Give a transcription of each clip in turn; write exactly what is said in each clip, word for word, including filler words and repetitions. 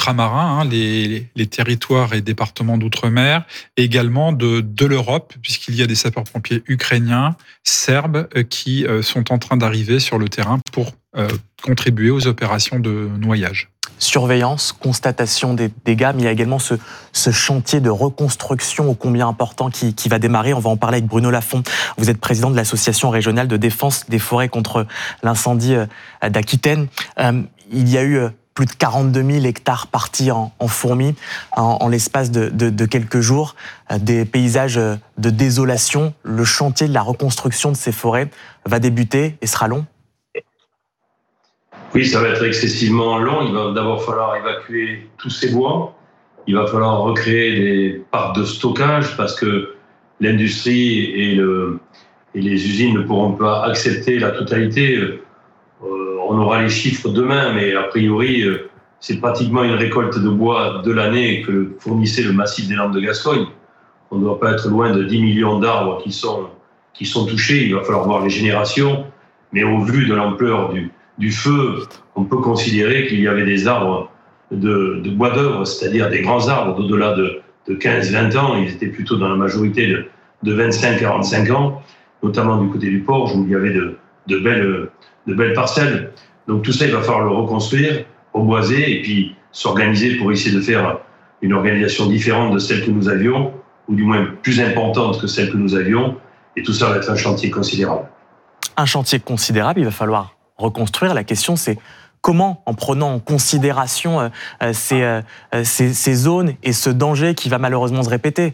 ultramarins, hein, les, les territoires et départements d'outre-mer, et également de, de l'Europe, puisqu'il y a des sapeurs-pompiers ukrainiens, serbes, qui sont en train d'arriver sur le terrain pour euh, contribuer aux opérations de noyage. Surveillance, constatation des dégâts, mais il y a également ce, ce chantier de reconstruction ô combien important qui, qui va démarrer. On va en parler avec Bruno Lafont. Vous êtes président de l'Association régionale de défense des forêts contre l'incendie d'Aquitaine. Euh, il y a eu plus de quarante-deux mille hectares partis en, en fourmis en, en l'espace de, de, de quelques jours. Des paysages de désolation. Le chantier de la reconstruction de ces forêts va débuter et sera long. Oui, ça va être excessivement long. Il va d'abord falloir évacuer tous ces bois. Il va falloir recréer des parcs de stockage parce que l'industrie et, le, et les usines ne pourront pas accepter la totalité. Euh, on aura les chiffres demain, mais a priori, euh, c'est pratiquement une récolte de bois de l'année que fournissait le massif des Landes de Gascogne. On ne doit pas être loin de dix millions d'arbres qui sont, qui sont touchés. Il va falloir voir les générations, mais au vu de l'ampleur du du feu, on peut considérer qu'il y avait des arbres de, de bois d'œuvre, c'est-à-dire des grands arbres d'au-delà de, de quinze à vingt ans. Ils étaient plutôt dans la majorité de, de vingt-cinq à quarante-cinq ans, notamment du côté du Porge, où il y avait de, de, belles, de belles parcelles. Donc tout ça, il va falloir le reconstruire, reboiser, et puis s'organiser pour essayer de faire une organisation différente de celle que nous avions, ou du moins plus importante que celle que nous avions. Et tout ça va être un chantier considérable. Un chantier considérable, il va falloir reconstruire. La question, c'est comment, en prenant en considération euh, ces, euh, ces, ces zones et ce danger qui va malheureusement se répéter.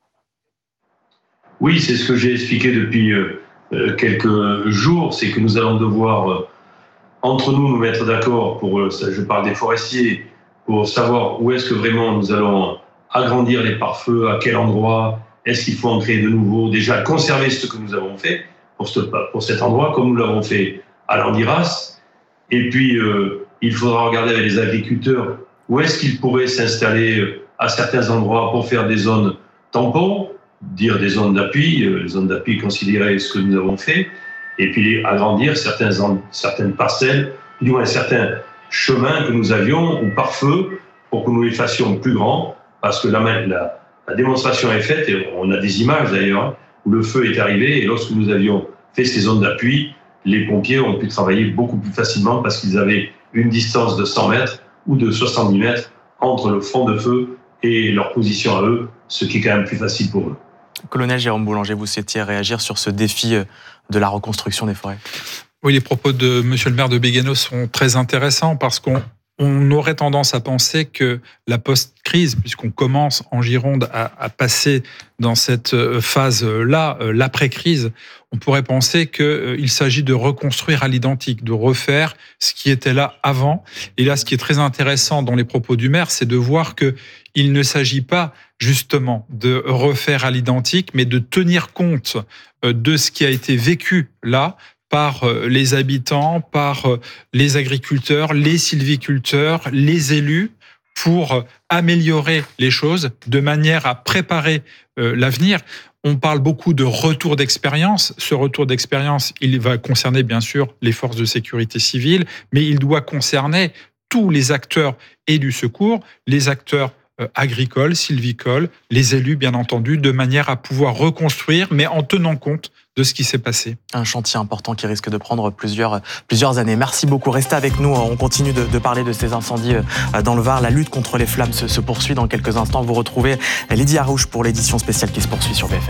Oui, c'est ce que j'ai expliqué depuis euh, quelques jours, c'est que nous allons devoir, euh, entre nous, nous mettre d'accord pour, euh, je parle des forestiers, pour savoir où est-ce que vraiment nous allons agrandir les pare-feux, à quel endroit, est-ce qu'il faut en créer de nouveaux, déjà conserver ce que nous avons fait pour, ce, pour cet endroit, comme nous l'avons fait à Landiras, et puis euh, il faudra regarder avec les agriculteurs où est-ce qu'ils pourraient s'installer à certains endroits pour faire des zones tampons, dire des zones d'appui, euh, les zones d'appui considérer ce que nous avons fait, et puis agrandir certains, certaines parcelles, du moins certains chemins que nous avions, ou par feu, pour que nous les fassions plus grands, parce que la, la, la démonstration est faite, et on a des images d'ailleurs, où le feu est arrivé, et lorsque nous avions fait ces zones d'appui, les pompiers ont pu travailler beaucoup plus facilement parce qu'ils avaient une distance de cent mètres ou de soixante-dix mètres entre le front de feu et leur position à eux, ce qui est quand même plus facile pour eux. Colonel Jérôme Boulanger, vous souhaitiez réagir sur ce défi de la reconstruction des forêts? Oui, les propos de monsieur le maire de Béguénos sont très intéressants parce qu'on on aurait tendance à penser que la post-crise, puisqu'on commence en Gironde à, à passer dans cette phase-là, l'après-crise, on pourrait penser qu'il s'agit de reconstruire à l'identique, de refaire ce qui était là avant. Et là, ce qui est très intéressant dans les propos du maire, c'est de voir qu'il ne s'agit pas justement de refaire à l'identique, mais de tenir compte de ce qui a été vécu là, par les habitants, par les agriculteurs, les sylviculteurs, les élus, pour améliorer les choses de manière à préparer l'avenir. On parle beaucoup de retour d'expérience. Ce retour d'expérience, il va concerner bien sûr les forces de sécurité civile, mais il doit concerner tous les acteurs et du secours, les acteurs agricoles, sylvicoles, les élus bien entendu, de manière à pouvoir reconstruire, mais en tenant compte de ce qui s'est passé. Un chantier important qui risque de prendre plusieurs, plusieurs années. Merci beaucoup. Restez avec nous. On continue de, de parler de ces incendies dans le Var. La lutte contre les flammes se, se poursuit. Dans quelques instants, vous retrouvez Lydie Harouche pour l'édition spéciale qui se poursuit sur B F M.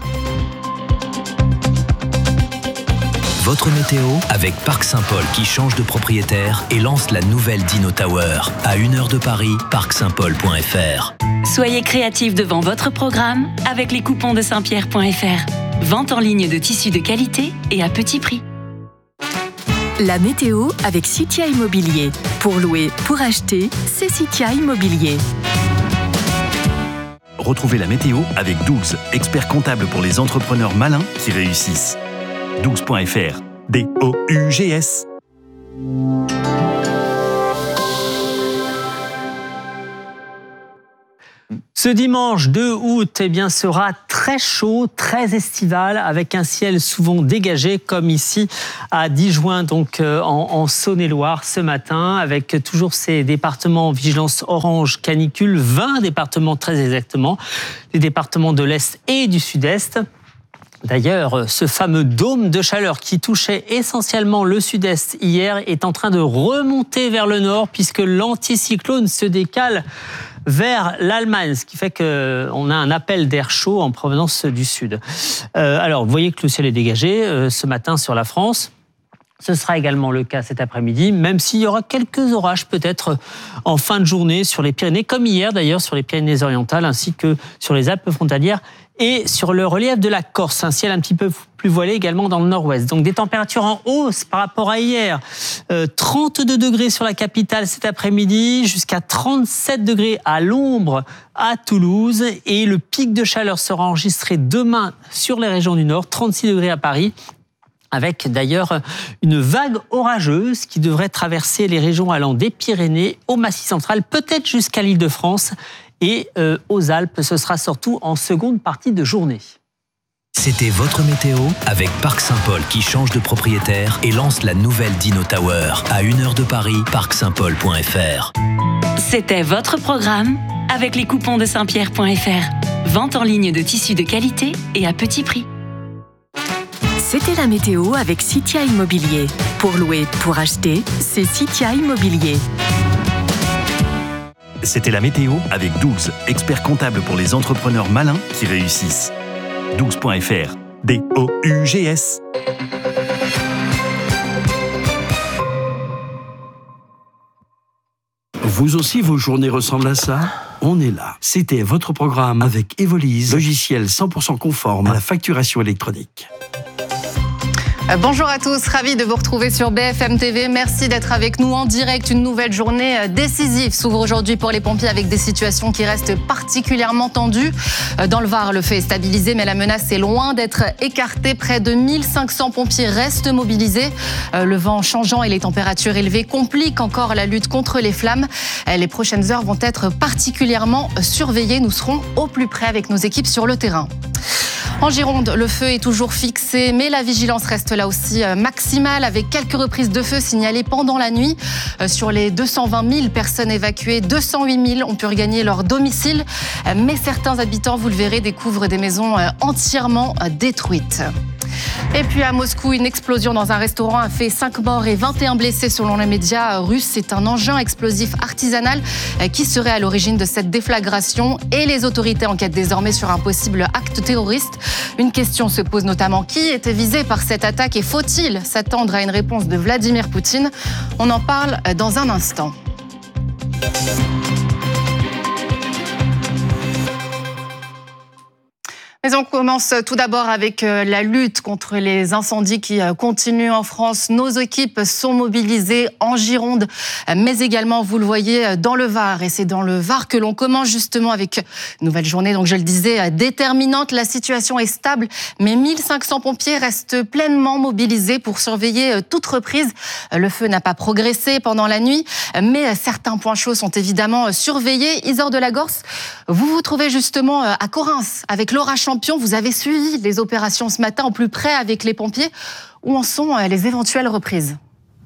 Votre météo avec Parc Saint-Paul qui change de propriétaire et lance la nouvelle Dino Tower. À une heure de Paris, parc saint paul point f r. Soyez créatifs devant votre programme avec les coupons de saint pierre point f r. Vente en ligne de tissus de qualité et à petit prix. La météo avec Citia Immobilier. Pour louer, pour acheter, c'est Citia Immobilier. Retrouvez la météo avec Dougs, expert comptable pour les entrepreneurs malins qui réussissent. dougs point f r. D O U G S. Ce dimanche deux août eh bien, sera très chaud, très estival, avec un ciel souvent dégagé, comme ici à Digoin, donc en, en Saône-et-Loire ce matin, avec toujours ces départements en vigilance orange canicule, vingt départements très exactement, des départements de l'Est et du Sud-Est. D'ailleurs, ce fameux dôme de chaleur qui touchait essentiellement le sud-est hier est en train de remonter vers le nord puisque l'anticyclone se décale vers l'Allemagne, ce qui fait qu'on a un appel d'air chaud en provenance du sud. Euh, alors, vous voyez que le ciel est dégagé euh, ce matin sur la France. Ce sera également le cas cet après-midi, même s'il y aura quelques orages peut-être en fin de journée sur les Pyrénées, comme hier d'ailleurs sur les Pyrénées-Orientales, ainsi que sur les Alpes frontalières et sur le relief de la Corse. Un ciel un petit peu plus voilé également dans le nord-ouest. Donc des températures en hausse par rapport à hier. Euh, trente-deux degrés sur la capitale cet après-midi, jusqu'à trente-sept degrés à l'ombre à Toulouse. Et le pic de chaleur sera enregistré demain sur les régions du nord, trente-six degrés à Paris. Avec d'ailleurs une vague orageuse qui devrait traverser les régions allant des Pyrénées au Massif central, peut-être jusqu'à l'Île-de-France et euh, aux Alpes. Ce sera surtout en seconde partie de journée. C'était votre météo avec Parc Saint-Paul qui change de propriétaire et lance la nouvelle Dino Tower à une heure de Paris, parc saint paul point f r. C'était votre programme avec les coupons de saint pierre point f r. Vente en ligne de tissus de qualité et à petit prix. C'était la météo avec Citia Immobilier. Pour louer, pour acheter, c'est Citia Immobilier. C'était la météo avec Dougs, expert comptable pour les entrepreneurs malins qui réussissent. dougs point f r, D O U G S. Vous aussi, vos journées ressemblent à ça ? On est là. C'était votre programme avec Evolise, logiciel cent pour cent conforme à la facturation électronique. Bonjour à tous, ravi de vous retrouver sur B F M T V. Merci d'être avec nous en direct. Une nouvelle journée décisive s'ouvre aujourd'hui pour les pompiers avec des situations qui restent particulièrement tendues. Dans le Var, le feu est stabilisé, mais la menace est loin d'être écartée. Près de mille cinq cents pompiers restent mobilisés. Le vent changeant et les températures élevées compliquent encore la lutte contre les flammes. Les prochaines heures vont être particulièrement surveillées. Nous serons au plus près avec nos équipes sur le terrain. En Gironde, le feu est toujours fixé, mais la vigilance reste là aussi maximale avec quelques reprises de feu signalées pendant la nuit. Sur les deux cent vingt mille personnes évacuées, deux cent huit mille ont pu regagner leur domicile. Mais certains habitants, vous le verrez, découvrent des maisons entièrement détruites. Et puis à Moscou, une explosion dans un restaurant a fait cinq morts et vingt et un blessés selon les médias russes. C'est un engin explosif artisanal qui serait à l'origine de cette déflagration et les autorités enquêtent désormais sur un possible acte terroriste. Une question se pose notamment, qui était visé par cette attaque et faut-il s'attendre à une réponse de Vladimir Poutine ? On en parle dans un instant. Mais on commence tout d'abord avec la lutte contre les incendies qui continuent en France. Nos équipes sont mobilisées en Gironde, mais également, vous le voyez, dans le Var. Et c'est dans le Var que l'on commence justement avec une nouvelle journée, donc je le disais, déterminante. La situation est stable, mais mille cinq cents pompiers restent pleinement mobilisés pour surveiller toute reprise. Le feu n'a pas progressé pendant la nuit, mais certains points chauds sont évidemment surveillés. Isor de la Gorse, vous vous trouvez justement à Correns avec Laura Champion. Vous avez suivi les opérations ce matin au plus près avec les pompiers. Où en sont les éventuelles reprises ?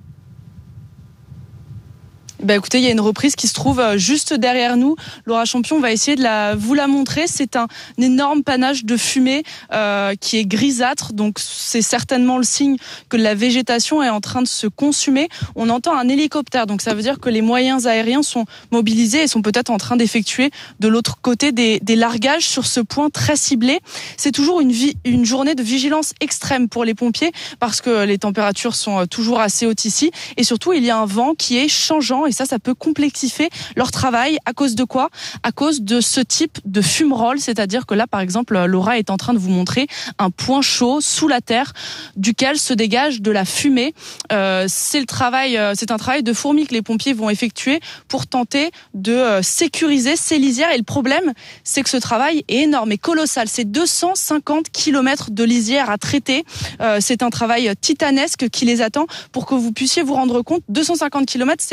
Bah écoutez, il y a une reprise qui se trouve juste derrière nous. Laura Champion va essayer de la, vous la montrer. C'est un, un énorme panache de fumée euh, qui est grisâtre. Donc c'est certainement le signe que la végétation est en train de se consumer. On entend un hélicoptère. Donc ça veut dire que les moyens aériens sont mobilisés et sont peut-être en train d'effectuer de l'autre côté des, des largages sur ce point très ciblé. C'est toujours une, vie, une journée de vigilance extrême pour les pompiers parce que les températures sont toujours assez hautes ici. Et surtout, il y a un vent qui est changeant. Et ça, ça peut complexifier leur travail. À cause de quoi ? À cause de ce type de fumerolles. C'est-à-dire que là, par exemple, Laura est en train de vous montrer un point chaud sous la terre duquel se dégage de la fumée. Euh, c'est le travail, euh, c'est un travail de fourmi que les pompiers vont effectuer pour tenter de euh, sécuriser ces lisières. Et le problème, c'est que ce travail est énorme et colossal. C'est deux cent cinquante kilomètres de lisières à traiter. Euh, c'est un travail titanesque qui les attend pour que vous puissiez vous rendre compte. deux cent cinquante kilomètres, c'est euh,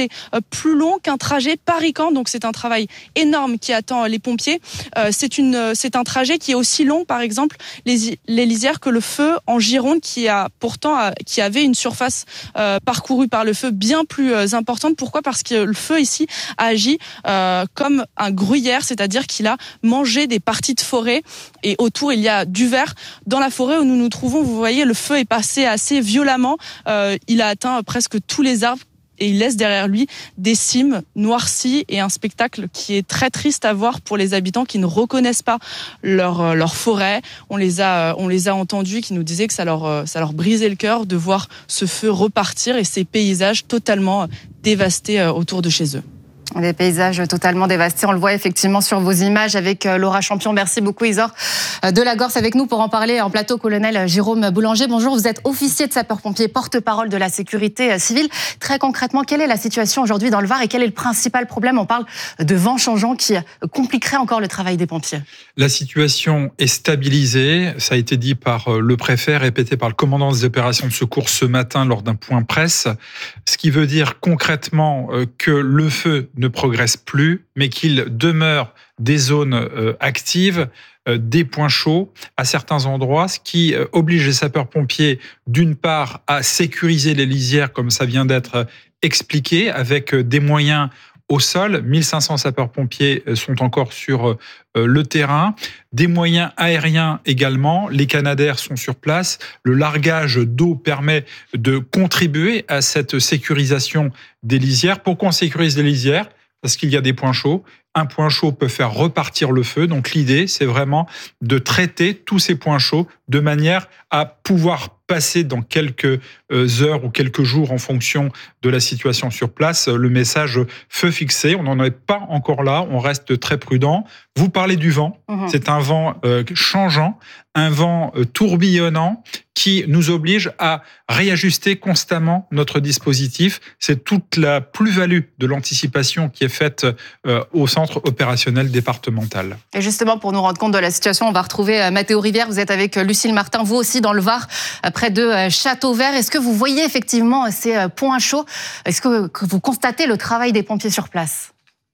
plus long qu'un trajet Paris-Caen. Donc c'est un travail énorme qui attend les pompiers. Euh, c'est, une, c'est un trajet qui est aussi long, par exemple, les, les lisières que le feu en Gironde, qui a pourtant qui avait une surface euh, parcourue par le feu bien plus euh, importante. Pourquoi ? Parce que le feu ici a agi euh, comme un gruyère, c'est-à-dire qu'il a mangé des parties de forêt et autour il y a du vert. Dans la forêt où nous nous trouvons, vous voyez, le feu est passé assez violemment. Euh, il a atteint presque tous les arbres. Et il laisse derrière lui des cimes noircies et un spectacle qui est très triste à voir pour les habitants qui ne reconnaissent pas leur, leur forêt. On les a, on les a entendus qui nous disaient que ça leur, ça leur brisait le cœur de voir ce feu repartir et ces paysages totalement dévastés autour de chez eux. Des paysages totalement dévastés. On le voit effectivement sur vos images avec Laura Champion. Merci beaucoup Isor de la Gorse avec nous pour en parler en plateau. Colonel Jérôme Boulanger, bonjour. Vous êtes officier de sapeurs-pompiers, porte-parole de la sécurité civile. Très concrètement, quelle est la situation aujourd'hui dans le Var et quel est le principal problème ? On parle de vent changeant qui compliquerait encore le travail des pompiers. La situation est stabilisée. Ça a été dit par le préfet, répété par le commandant des opérations de secours ce matin lors d'un point presse. Ce qui veut dire concrètement que le feu ne progresse plus, mais qu'il demeure des zones euh, actives, euh, des points chauds à certains endroits, ce qui euh, oblige les sapeurs-pompiers, d'une part, à sécuriser les lisières, comme ça vient d'être expliqué, avec euh, des moyens au sol. mille cinq cents sapeurs-pompiers sont encore sur euh, le terrain. Des moyens aériens également. Les Canadair sont sur place. Le largage d'eau permet de contribuer à cette sécurisation des lisières. Pourquoi on sécurise les lisières ? Parce qu'il y a des points chauds. Un point chaud peut faire repartir le feu. Donc l'idée, c'est vraiment de traiter tous ces points chauds de manière à pouvoir passer dans quelques heures ou quelques jours en fonction de la situation sur place le message feu fixé. On n'en est pas encore là, on reste très prudent. Vous parlez du vent, mmh. C'est un vent euh, changeant, un vent euh, tourbillonnant qui nous oblige à réajuster constamment notre dispositif. C'est toute la plus-value de l'anticipation qui est faite euh, au centre opérationnel départemental. Et justement, pour nous rendre compte de la situation, on va retrouver Mathéo Rivière. Vous êtes avec Lucille Martin, vous aussi dans le Var, près de Châteauvert. Est-ce que vous voyez effectivement ces points chauds ? Est-ce que vous constatez le travail des pompiers sur place ?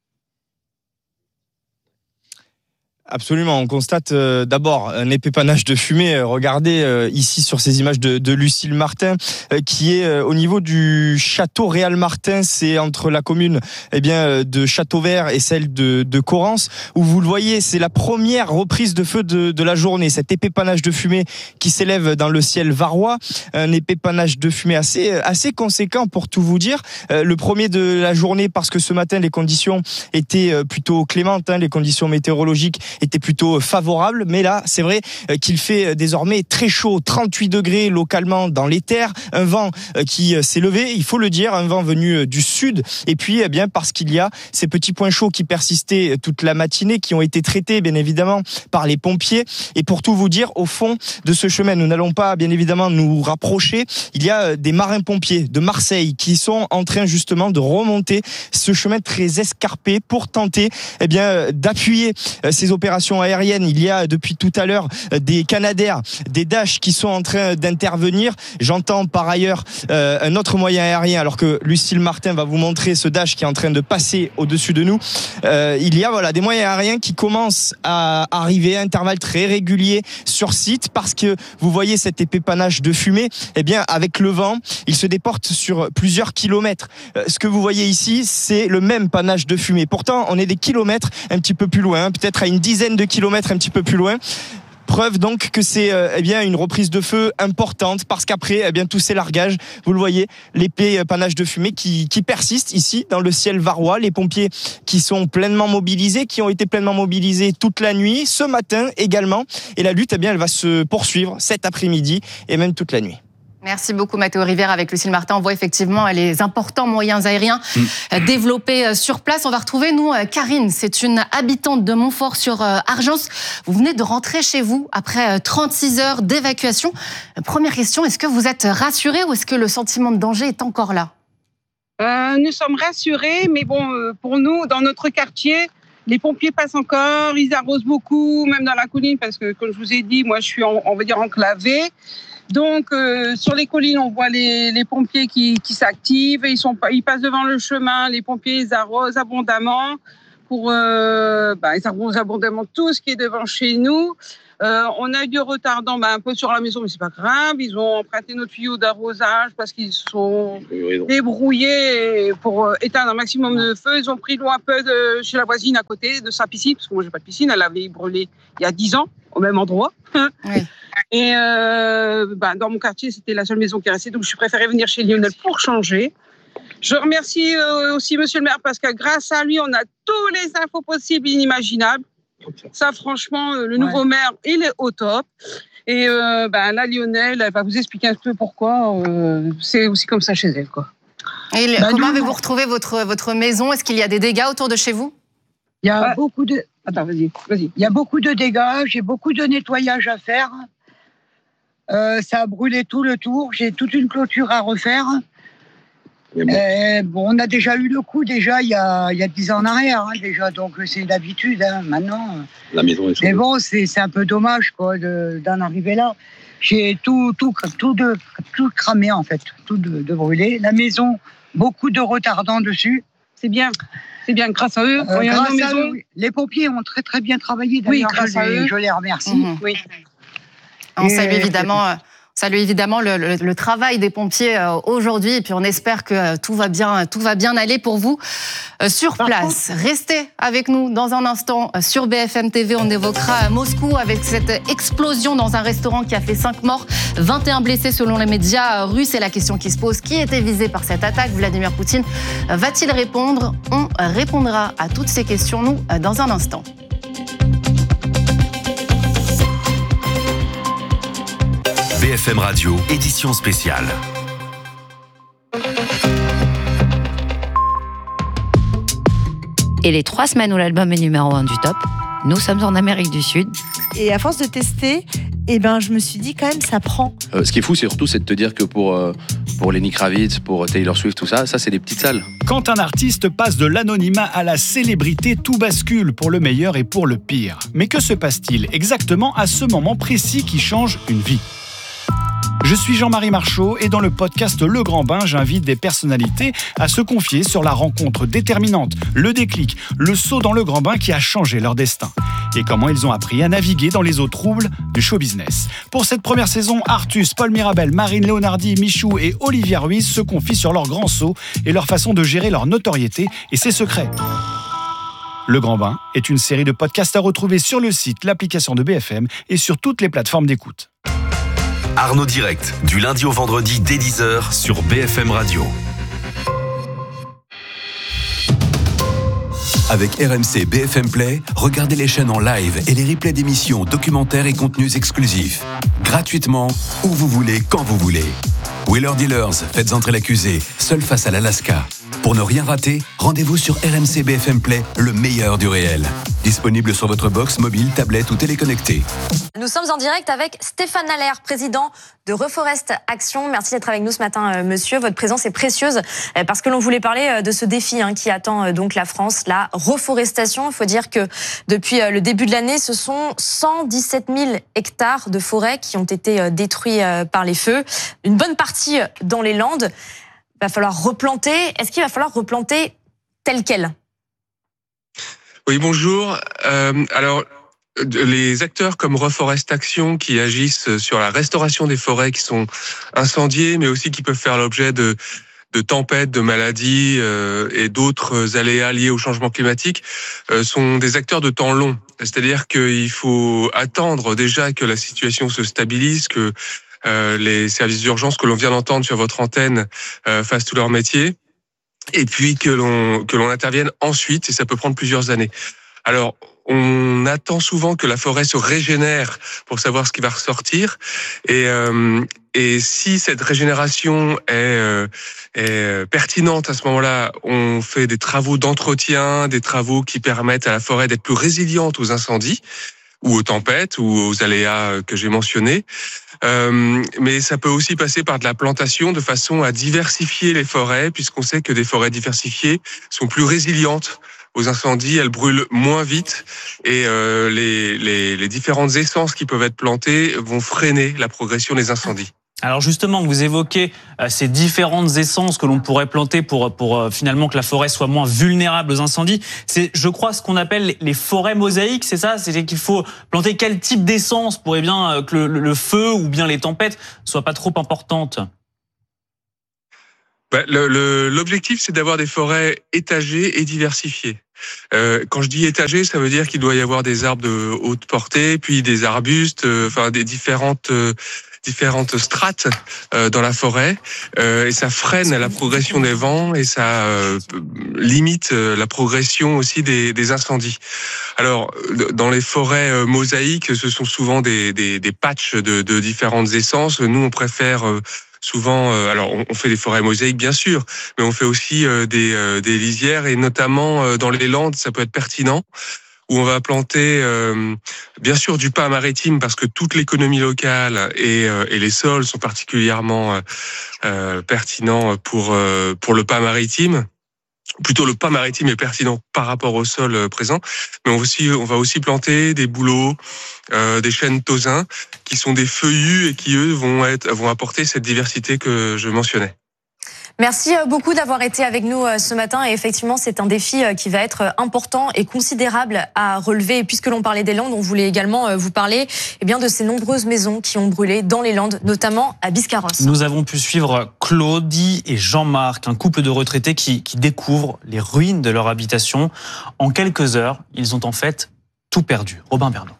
Absolument, on constate euh, d'abord un épais panache de fumée. Regardez euh, ici sur ces images de, de Lucille Martin, euh, qui est euh, au niveau du château Réal Martin, c'est entre la commune eh bien de Châteauvert et celle de, de Corrence, où vous le voyez, c'est la première reprise de feu de, de la journée. Cet épais panache de fumée qui s'élève dans le ciel varois, un épais panache de fumée assez assez conséquent pour tout vous dire. Euh, le premier de la journée parce que ce matin les conditions étaient plutôt clémentes, hein, les conditions météorologiques était plutôt favorable, mais là, c'est vrai qu'il fait désormais très chaud, trente-huit degrés localement dans les terres, un vent qui s'est levé, il faut le dire, un vent venu du sud, et puis eh bien parce qu'il y a ces petits points chauds qui persistaient toute la matinée, qui ont été traités bien évidemment par les pompiers, et pour tout vous dire, au fond de ce chemin, nous n'allons pas bien évidemment nous rapprocher, il y a des marins-pompiers de Marseille qui sont en train justement de remonter ce chemin très escarpé pour tenter eh bien d'appuyer ces opérations aériennes. Il y a depuis tout à l'heure des Canadair, des Dash qui sont en train d'intervenir. J'entends par ailleurs euh, un autre moyen aérien, alors que Lucille Martin va vous montrer ce Dash qui est en train de passer au-dessus de nous. Euh, il y a voilà des moyens aériens qui commencent à arriver à intervalles très réguliers sur site, parce que vous voyez cet épais panache de fumée, eh bien avec le vent, il se déporte sur plusieurs kilomètres. Euh, ce que vous voyez ici, c'est le même panache de fumée. Pourtant, on est des kilomètres un petit peu plus loin, peut-être à une dizaine de kilomètres un petit peu plus loin. Preuve donc que c'est euh, eh bien une reprise de feu importante, parce qu'après eh bien tous ces largages, vous le voyez, l'épais panache de fumée qui, qui persiste ici dans le ciel varois. Les pompiers qui sont pleinement mobilisés, qui ont été pleinement mobilisés toute la nuit, ce matin également, et la lutte eh bien elle va se poursuivre cet après-midi et même toute la nuit. Merci beaucoup Mathéo Rivière. Avec Lucille Martin, on voit effectivement les importants moyens aériens mmh. développés sur place. On va retrouver, nous, Karine. C'est une habitante de Montfort sur Argence. Vous venez de rentrer chez vous après trente-six heures d'évacuation. Première question, est-ce que vous êtes rassurée ou est-ce que le sentiment de danger est encore là ? euh, Nous sommes rassurés, mais bon, pour nous, dans notre quartier, les pompiers passent encore, ils arrosent beaucoup, même dans la colline, parce que, comme je vous ai dit, moi, je suis, en, on va dire, enclavée. Donc, euh, sur les collines, on voit les, les pompiers qui, qui s'activent. Ils, sont, ils passent devant le chemin. Les pompiers, ils arrosent abondamment. Pour, euh, bah, ils arrosent abondamment tout ce qui est devant chez nous. Euh, on a eu du retard dans, bah, un peu sur la maison, mais c'est pas grave. Ils ont emprunté notre tuyau d'arrosage parce qu'ils sont débrouillés pour euh, éteindre un maximum de feu. Ils ont pris l'eau un peu de, chez la voisine à côté de sa piscine, parce que moi j'ai pas de piscine. Elle avait brûlé il y a dix ans au même endroit. Oui. Et euh, bah, dans mon quartier, c'était la seule maison qui restait, donc je suis préférée venir chez Lionel pour changer. Je remercie euh, aussi Monsieur le maire parce que grâce à lui, on a tous les infos possibles et inimaginables. Ça, franchement, le nouveau ouais. maire, il est au top. Et euh, ben, là, Lionel, elle va vous expliquer un peu pourquoi. Euh, c'est aussi comme ça chez elle, quoi. Et bah, comment nous, avez-vous retrouvé votre, votre maison? Est-ce qu'il y a des dégâts autour de chez vous? Il y a ouais. beaucoup de... Attends, vas-y, vas-y. Il y a beaucoup de dégâts. J'ai beaucoup de nettoyage à faire. Euh, ça a brûlé tout le tour. J'ai toute une clôture à refaire. Bon. Euh, bon, on a déjà eu le coup déjà il y a il y a dix ans en arrière hein, déjà, donc c'est l'habitude hein, maintenant. La maison est mais bon, c'est c'est un peu dommage quoi de, d'en arriver là. J'ai tout tout tout de tout cramé en fait, tout de, de brûlé. La maison, beaucoup de retardants dessus. C'est bien, c'est bien grâce à eux. Euh, grâce à maison. eux, oui. Les pompiers ont très très bien travaillé d'ailleurs. Oui, grâce je, à les, eux. je les remercie. Mmh. Oui. On salue évidemment. Euh, Salue évidemment le, le, le travail des pompiers euh, aujourd'hui, et puis on espère que euh, tout va bien, tout va bien aller pour vous euh, sur place. Restez avec nous dans un instant euh, sur B F M T V. On évoquera euh, Moscou avec cette explosion dans un restaurant qui a fait cinq morts, vingt et un blessés selon les médias euh, russes. Et la question qui se pose, qui était visé par cette attaque? Vladimir Poutine euh, va-t-il répondre? On euh, répondra à toutes ces questions, nous, euh, dans un instant. B F M Radio, édition spéciale. Et les trois semaines où l'album est numéro un du top, nous sommes en Amérique du Sud. Et à force de tester, eh ben, je me suis dit quand même, ça prend. Euh, ce qui est fou, c'est surtout c'est de te dire que pour, euh, pour Lenny Kravitz, pour Taylor Swift, tout ça, ça c'est des petites salles. Quand un artiste passe de l'anonymat à la célébrité, tout bascule pour le meilleur et pour le pire. Mais que se passe-t-il exactement à ce moment précis qui change une vie ? Je suis Jean-Marie Marchaud et dans le podcast Le Grand Bain, j'invite des personnalités à se confier sur la rencontre déterminante, le déclic, le saut dans le grand bain qui a changé leur destin et comment ils ont appris à naviguer dans les eaux troubles du show business. Pour cette première saison, Artus, Paul Mirabel, Marine Leonardi, Michou et Olivia Ruiz se confient sur leur grand saut et leur façon de gérer leur notoriété et ses secrets. Le Grand Bain est une série de podcasts à retrouver sur le site, l'application de B F M et sur toutes les plateformes d'écoute. Arnaud Direct, du lundi au vendredi dès dix heures sur B F M Radio. Avec R M C B F M Play, regardez les chaînes en live et les replays d'émissions, documentaires et contenus exclusifs. Gratuitement, où vous voulez, quand vous voulez. Wheeler Dealers, faites entrer l'accusé, seul face à l'Alaska. Pour ne rien rater, rendez-vous sur R M C B F M Play, le meilleur du réel. Disponible sur votre box, mobile, tablette ou téléconnectée. Nous sommes en direct avec Stéphane Allaire, président de Reforest Action. Merci d'être avec nous ce matin, euh, monsieur. Votre présence est précieuse euh, parce que l'on voulait parler euh, de ce défi hein, qui attend euh, donc la France, la reforestation. Il faut dire que depuis euh, le début de l'année, ce sont cent dix-sept mille hectares de forêt qui ont été euh, détruits euh, par les feux. Une bonne partie euh, dans les Landes. Il va falloir replanter. Est-ce qu'il va falloir replanter tel quel? Oui, bonjour. Euh, alors, les acteurs comme Reforest Action qui agissent sur la restauration des forêts qui sont incendiées, mais aussi qui peuvent faire l'objet de, de tempêtes, de maladies euh, et d'autres aléas liés au changement climatique, euh, sont des acteurs de temps long. C'est-à-dire qu'il faut attendre déjà que la situation se stabilise, que euh, les services d'urgence que l'on vient d'entendre sur votre antenne euh, fassent tout leur métier. Et puis que l'on que l'on intervienne ensuite, et ça peut prendre plusieurs années. Alors, on attend souvent que la forêt se régénère pour savoir ce qui va ressortir, et euh, et si cette régénération est, euh, est pertinente à ce moment-là, on fait des travaux d'entretien, des travaux qui permettent à la forêt d'être plus résiliente aux incendies ou aux tempêtes ou aux aléas que j'ai mentionnés. Euh, mais ça peut aussi passer par de la plantation de façon à diversifier les forêts, puisqu'on sait que des forêts diversifiées sont plus résilientes aux incendies, elles brûlent moins vite et euh, les, les, les différentes essences qui peuvent être plantées vont freiner la progression des incendies. Alors justement, vous évoquez ces différentes essences que l'on pourrait planter pour, pour finalement que la forêt soit moins vulnérable aux incendies. C'est, je crois, ce qu'on appelle les forêts mosaïques, c'est ça ? C'est qu'il faut planter quel type d'essence pour eh bien, que le, le feu ou bien les tempêtes soient pas trop importantes ? Bah, le, le, l'objectif, c'est d'avoir des forêts étagées et diversifiées. Euh, quand je dis étagées, ça veut dire qu'il doit y avoir des arbres de haute portée, puis des arbustes, euh, enfin des différentes... Euh, différentes strates euh, dans la forêt euh, et ça freine la progression des vents et ça euh, limite euh, la progression aussi des, des incendies. Alors dans les forêts euh, mosaïques, ce sont souvent des, des, des patchs de, de différentes essences. Nous, on préfère euh, souvent, euh, alors on, on fait des forêts mosaïques bien sûr, mais on fait aussi euh, des, euh, des lisières et notamment euh, dans les Landes, ça peut être pertinent. Où on va planter euh, bien sûr du pin maritime parce que toute l'économie locale et, euh, et les sols sont particulièrement euh, pertinents pour euh, pour le pin maritime. Plutôt le pin maritime est pertinent par rapport au sol euh, présent, mais on va aussi on va aussi planter des bouleaux, euh, des chênes tausins qui sont des feuillus et qui eux vont être vont apporter cette diversité que je mentionnais. Merci beaucoup d'avoir été avec nous ce matin. Et effectivement, c'est un défi qui va être important et considérable à relever. Et puisque l'on parlait des Landes, on voulait également vous parler eh bien, de ces nombreuses maisons qui ont brûlé dans les Landes, notamment à Biscarrosse. Nous avons pu suivre Claudie et Jean-Marc, un couple de retraités qui, qui découvrent les ruines de leur habitation. En quelques heures, ils ont en fait tout perdu. Robin Bernot.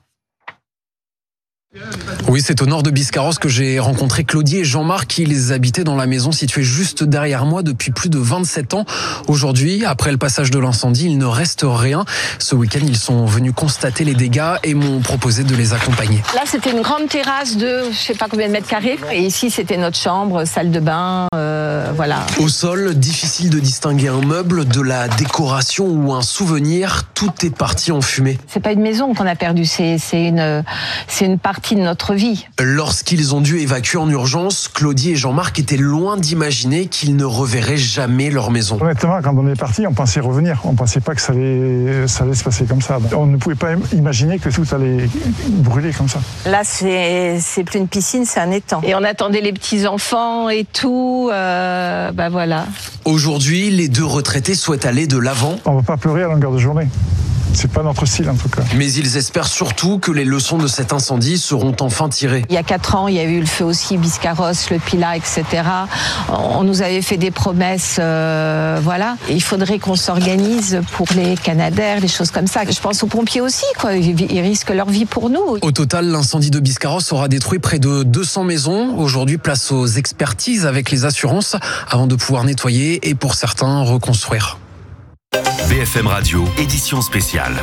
Oui, c'est au nord de Biscarrosse que j'ai rencontré Claudie et Jean-Marc. Ils habitaient dans la maison située juste derrière moi depuis plus de vingt-sept ans. Aujourd'hui, après le passage de l'incendie, il ne reste rien. Ce week-end, ils sont venus constater les dégâts et m'ont proposé de les accompagner. Là, c'était une grande terrasse de je sais pas combien de mètres carrés. Et ici, c'était notre chambre, salle de bain, euh, voilà. Au sol, difficile de distinguer un meuble, de la décoration ou un souvenir. Tout est parti en fumée. C'est pas une maison qu'on a perdue, c'est, c'est une, c'est une partie de notre vie. Lorsqu'ils ont dû évacuer en urgence, Claudie et Jean-Marc étaient loin d'imaginer qu'ils ne reverraient jamais leur maison. Honnêtement, quand on est parti, on pensait revenir. On pensait pas que ça allait, ça allait se passer comme ça. On ne pouvait pas imaginer que tout allait brûler comme ça. Là, c'est, c'est plus une piscine, c'est un étang. Et on attendait les petits-enfants et tout. Euh, ben voilà. Aujourd'hui, les deux retraités souhaitent aller de l'avant. On ne va pas pleurer à longueur de journée. C'est pas notre style en tout cas. Mais ils espèrent surtout que les leçons de cet incendie seront enfin tirées. Il y a quatre ans, il y a eu le feu aussi, Biscarrosse, le Pilat, et cetera. On nous avait fait des promesses, euh, voilà. Et il faudrait qu'on s'organise pour les Canadaires, des choses comme ça. Je pense aux pompiers aussi, quoi. Ils risquent leur vie pour nous. Au total, l'incendie de Biscarrosse aura détruit près de deux cents maisons. Aujourd'hui, place aux expertises avec les assurances avant de pouvoir nettoyer et pour certains reconstruire. B F M Radio, édition spéciale.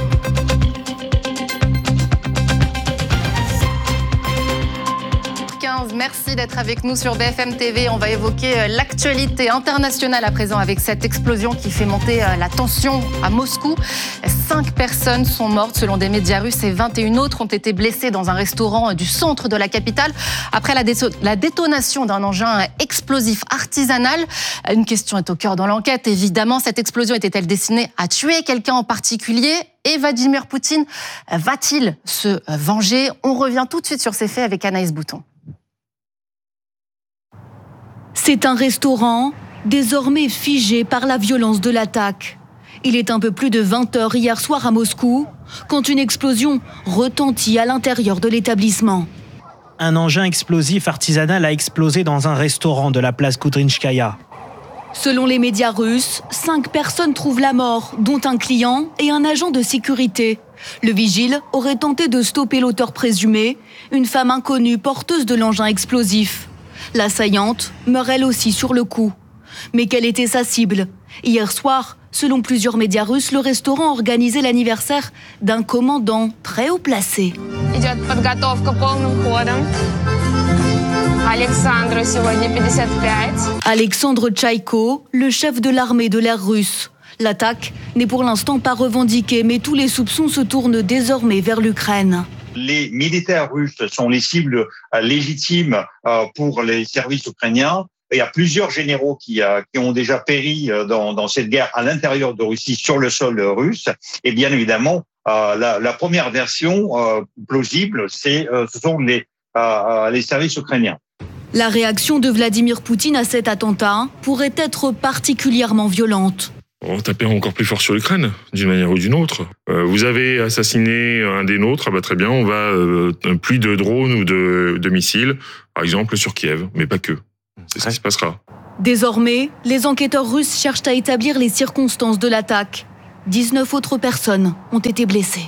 Merci d'être avec nous sur B F M T V. On va évoquer l'actualité internationale à présent avec cette explosion qui fait monter la tension à Moscou. Cinq personnes sont mortes selon des médias russes et vingt et une autres ont été blessées dans un restaurant du centre de la capitale après la, dé- la détonation d'un engin explosif artisanal. Une question est au cœur dans l'enquête. Évidemment, cette explosion était-elle destinée à tuer quelqu'un en particulier ? Et Vladimir Poutine va-t-il se venger ? On revient tout de suite sur ces faits avec Anaïs Bouton. C'est un restaurant désormais figé par la violence de l'attaque. Il est un peu plus de vingt heures hier soir à Moscou, quand une explosion retentit à l'intérieur de l'établissement. Un engin explosif artisanal a explosé dans un restaurant de la place Kudrinskaya. Selon les médias russes, cinq personnes trouvent la mort, dont un client et un agent de sécurité. Le vigile aurait tenté de stopper l'auteur présumé, une femme inconnue porteuse de l'engin explosif. L'assaillante meurt elle aussi sur le coup. Mais quelle était sa cible ? Hier soir, selon plusieurs médias russes, le restaurant organisait l'anniversaire d'un commandant très haut placé. Alexandre Tchaïko, le chef de l'armée de l'air russe. L'attaque n'est pour l'instant pas revendiquée, mais tous les soupçons se tournent désormais vers l'Ukraine. Les militaires russes sont les cibles légitimes pour les services ukrainiens il y a plusieurs généraux qui, euh, qui ont déjà péri dans, dans cette guerre à l'intérieur de Russie sur le sol russe. Et bien évidemment, euh, la, la première version euh, plausible, c'est, euh, ce sont les, euh, les services ukrainiens. La réaction de Vladimir Poutine à cet attentat pourrait être particulièrement violente. On va taper encore plus fort sur l'Ukraine, d'une manière ou d'une autre. Euh, vous avez assassiné un des nôtres, ah bah très bien, on va euh, plus de drones ou de, de missiles, par exemple sur Kiev, mais pas que. C'est ce qui se passera. Désormais, les enquêteurs russes cherchent à établir les circonstances de l'attaque. dix-neuf autres personnes ont été blessées.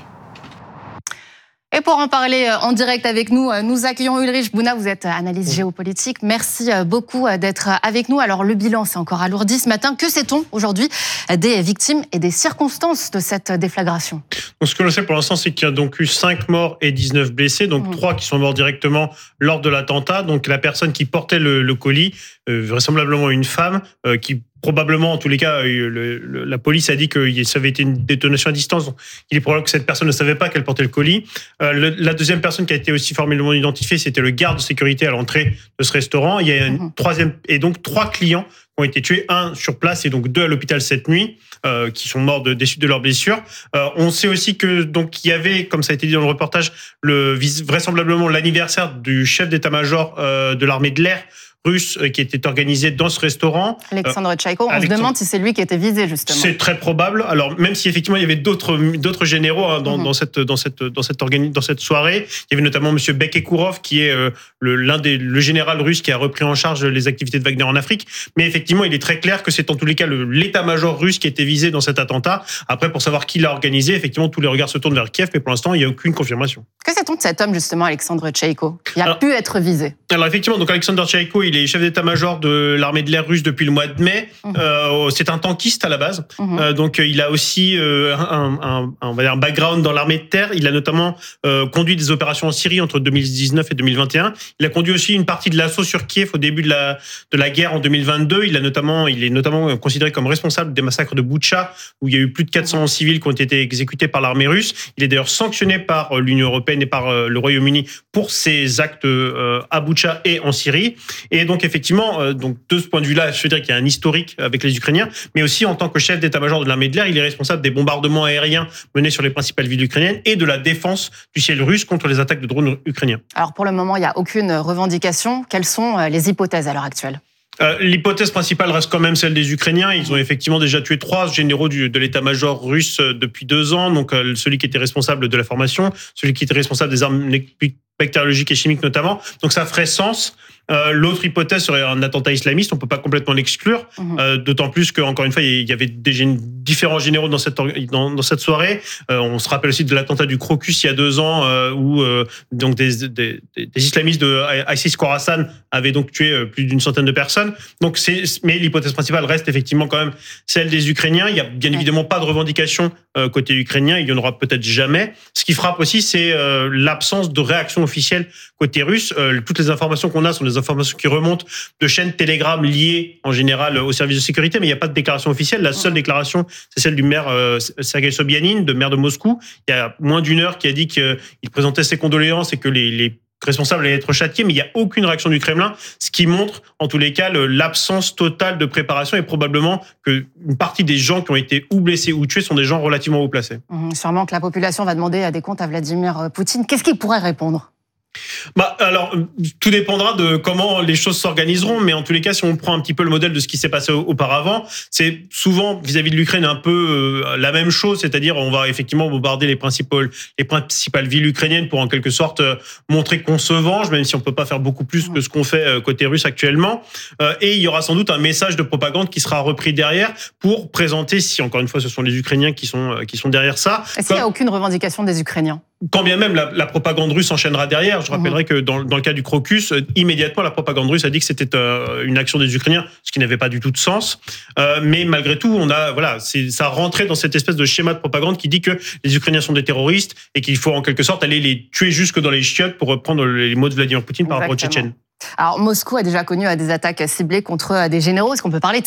Et pour en parler en direct avec nous, nous accueillons Ulrich Bouna, vous êtes analyste géopolitique. Merci beaucoup d'être avec nous. Alors le bilan s'est encore alourdi ce matin. Que sait-on aujourd'hui des victimes et des circonstances de cette déflagration ? Donc, ce que l'on sait pour l'instant, c'est qu'il y a donc eu cinq morts et dix-neuf blessés, donc trois mmh. qui sont morts directement lors de l'attentat. Donc la personne qui portait le, le colis, euh, vraisemblablement une femme, euh, qui probablement, en tous les cas, le, le, la police a dit que ça avait été une détonation à distance. Donc, il est probable que cette personne ne savait pas qu'elle portait le colis. Euh, le, la deuxième personne qui a été aussi formellement identifiée, c'était le garde de sécurité à l'entrée de ce restaurant. Il y a une mmh. troisième, et donc trois clients qui ont été tués, un sur place et donc deux à l'hôpital cette nuit, euh, qui sont morts de, des suites de leurs blessures. Euh, on sait aussi que donc il y avait, comme ça a été dit dans le reportage, le vraisemblablement l'anniversaire du chef d'état-major euh, de l'armée de l'air russe qui était organisé dans ce restaurant. Alexandre Tchaïko, on Alexandre... se demande si c'est lui qui était visé, justement. C'est très probable. Alors, même si effectivement il y avait d'autres, d'autres généraux hein, dans, mmh. dans, cette, dans, cette, dans, cette organi... dans cette soirée, il y avait notamment M. Bekekourov, qui est euh, le, l'un des, le général russe qui a repris en charge les activités de Wagner en Afrique. Mais effectivement, il est très clair que c'est en tous les cas le, l'état-major russe qui était visé dans cet attentat. Après, pour savoir qui l'a organisé, effectivement, tous les regards se tournent vers Kiev, mais pour l'instant, il n'y a aucune confirmation. Que sait-on de cet homme, justement, Alexandre Tchaïko, qui a alors, pu être visé ? Alors, effectivement, donc Alexandre Tchaïko, il est chef d'état-major de l'armée de l'air russe depuis le mois de mai. Mmh. Euh, c'est un tankiste à la base. Mmh. Euh, donc, il a aussi euh, un, un, un, on va dire un background dans l'armée de terre. Il a notamment euh, conduit des opérations en Syrie entre deux mille dix-neuf et deux mille vingt et un. Il a conduit aussi une partie de l'assaut sur Kiev au début de la, de la guerre en deux mille vingt-deux. Il, a notamment, il est notamment considéré comme responsable des massacres de Boutcha, où il y a eu plus de quatre cents civils qui ont été exécutés par l'armée russe. Il est d'ailleurs sanctionné par l'Union européenne et par le Royaume-Uni pour ses actes euh, à Boutcha et en Syrie. Et donc, effectivement, euh, donc, de ce point de vue-là, je veux dire qu'il y a un historique avec les Ukrainiens, mais aussi en tant que chef d'état-major de l'armée de l'air, il est responsable des bombardements aériens menés sur les principales villes ukrainiennes et de la défense du ciel russe contre les attaques de drones ukrainiens. Alors, pour le moment, il n'y a aucune revendication. Quelles sont les hypothèses à l'heure actuelle ? Euh, l'hypothèse principale reste quand même celle des Ukrainiens. Ils ont effectivement déjà tué trois généraux du, de l'état-major russe depuis deux ans. Donc, euh, celui qui était responsable de la formation, celui qui était responsable des armes bactériologiques et chimiques notamment. Donc, ça ferait sens. Euh, l'autre hypothèse serait un attentat islamiste. On peut pas complètement l'exclure. Mmh. Euh, d'autant plus qu'encore une fois, il y avait déjà différents généraux dans cette dans, dans cette soirée. Euh, on se rappelle aussi de l'attentat du Crocus il y a deux ans, euh, où euh, donc des, des, des islamistes de ISIS Khorasan avaient donc tué plus d'une centaine de personnes. Donc c'est, mais l'hypothèse principale reste effectivement quand même celle des Ukrainiens. Il y a bien évidemment pas de revendication euh, côté ukrainien. Il y en aura peut-être jamais. Ce qui frappe aussi, c'est euh, l'absence de réaction officielle côté russe. Euh, toutes les informations qu'on a sont des informations qui remontent de chaînes Telegram liées en général aux services de sécurité, mais il n'y a pas de déclaration officielle. La seule déclaration, c'est celle du maire euh, Sergei Sobyanin, de maire de Moscou. Il y a moins d'une heure qui a dit qu'il présentait ses condoléances et que les, les responsables allaient être châtiés, mais il n'y a aucune réaction du Kremlin, ce qui montre en tous les cas le, l'absence totale de préparation et probablement qu'une partie des gens qui ont été ou blessés ou tués sont des gens relativement haut placés. Mmh, sûrement que la population va demander des comptes à Vladimir Poutine. Qu'est-ce qu'il pourrait répondre ? Bah, alors, tout dépendra de comment les choses s'organiseront, mais en tous les cas, si on prend un petit peu le modèle de ce qui s'est passé auparavant, c'est souvent vis-à-vis de l'Ukraine un peu euh, la même chose, c'est-à-dire on va effectivement bombarder les principales, les principales villes ukrainiennes pour en quelque sorte euh, montrer qu'on se venge, même si on peut pas faire beaucoup plus que ce qu'on fait euh, côté russe actuellement. Euh, et il y aura sans doute un message de propagande qui sera repris derrière pour présenter, si encore une fois ce sont les Ukrainiens qui sont euh, qui sont derrière ça. Est-ce qu'il n'y a aucune revendication des Ukrainiens ? Quand bien même la, la propagande russe enchaînera derrière, je rappellerai mmh. que dans, dans le cas du Crocus, euh, immédiatement la propagande russe a dit que c'était euh, une action des Ukrainiens, ce qui n'avait pas du tout de sens. Euh, mais malgré tout, on a voilà, c'est, ça rentrait dans cette espèce de schéma de propagande qui dit que les Ukrainiens sont des terroristes et qu'il faut en quelque sorte aller les tuer jusque dans les chiottes, pour reprendre les mots de Vladimir Poutine par rapport aux Tchétchènes. Alors Moscou a déjà connu des attaques ciblées contre des généraux. Est-ce qu'on peut parler de série ?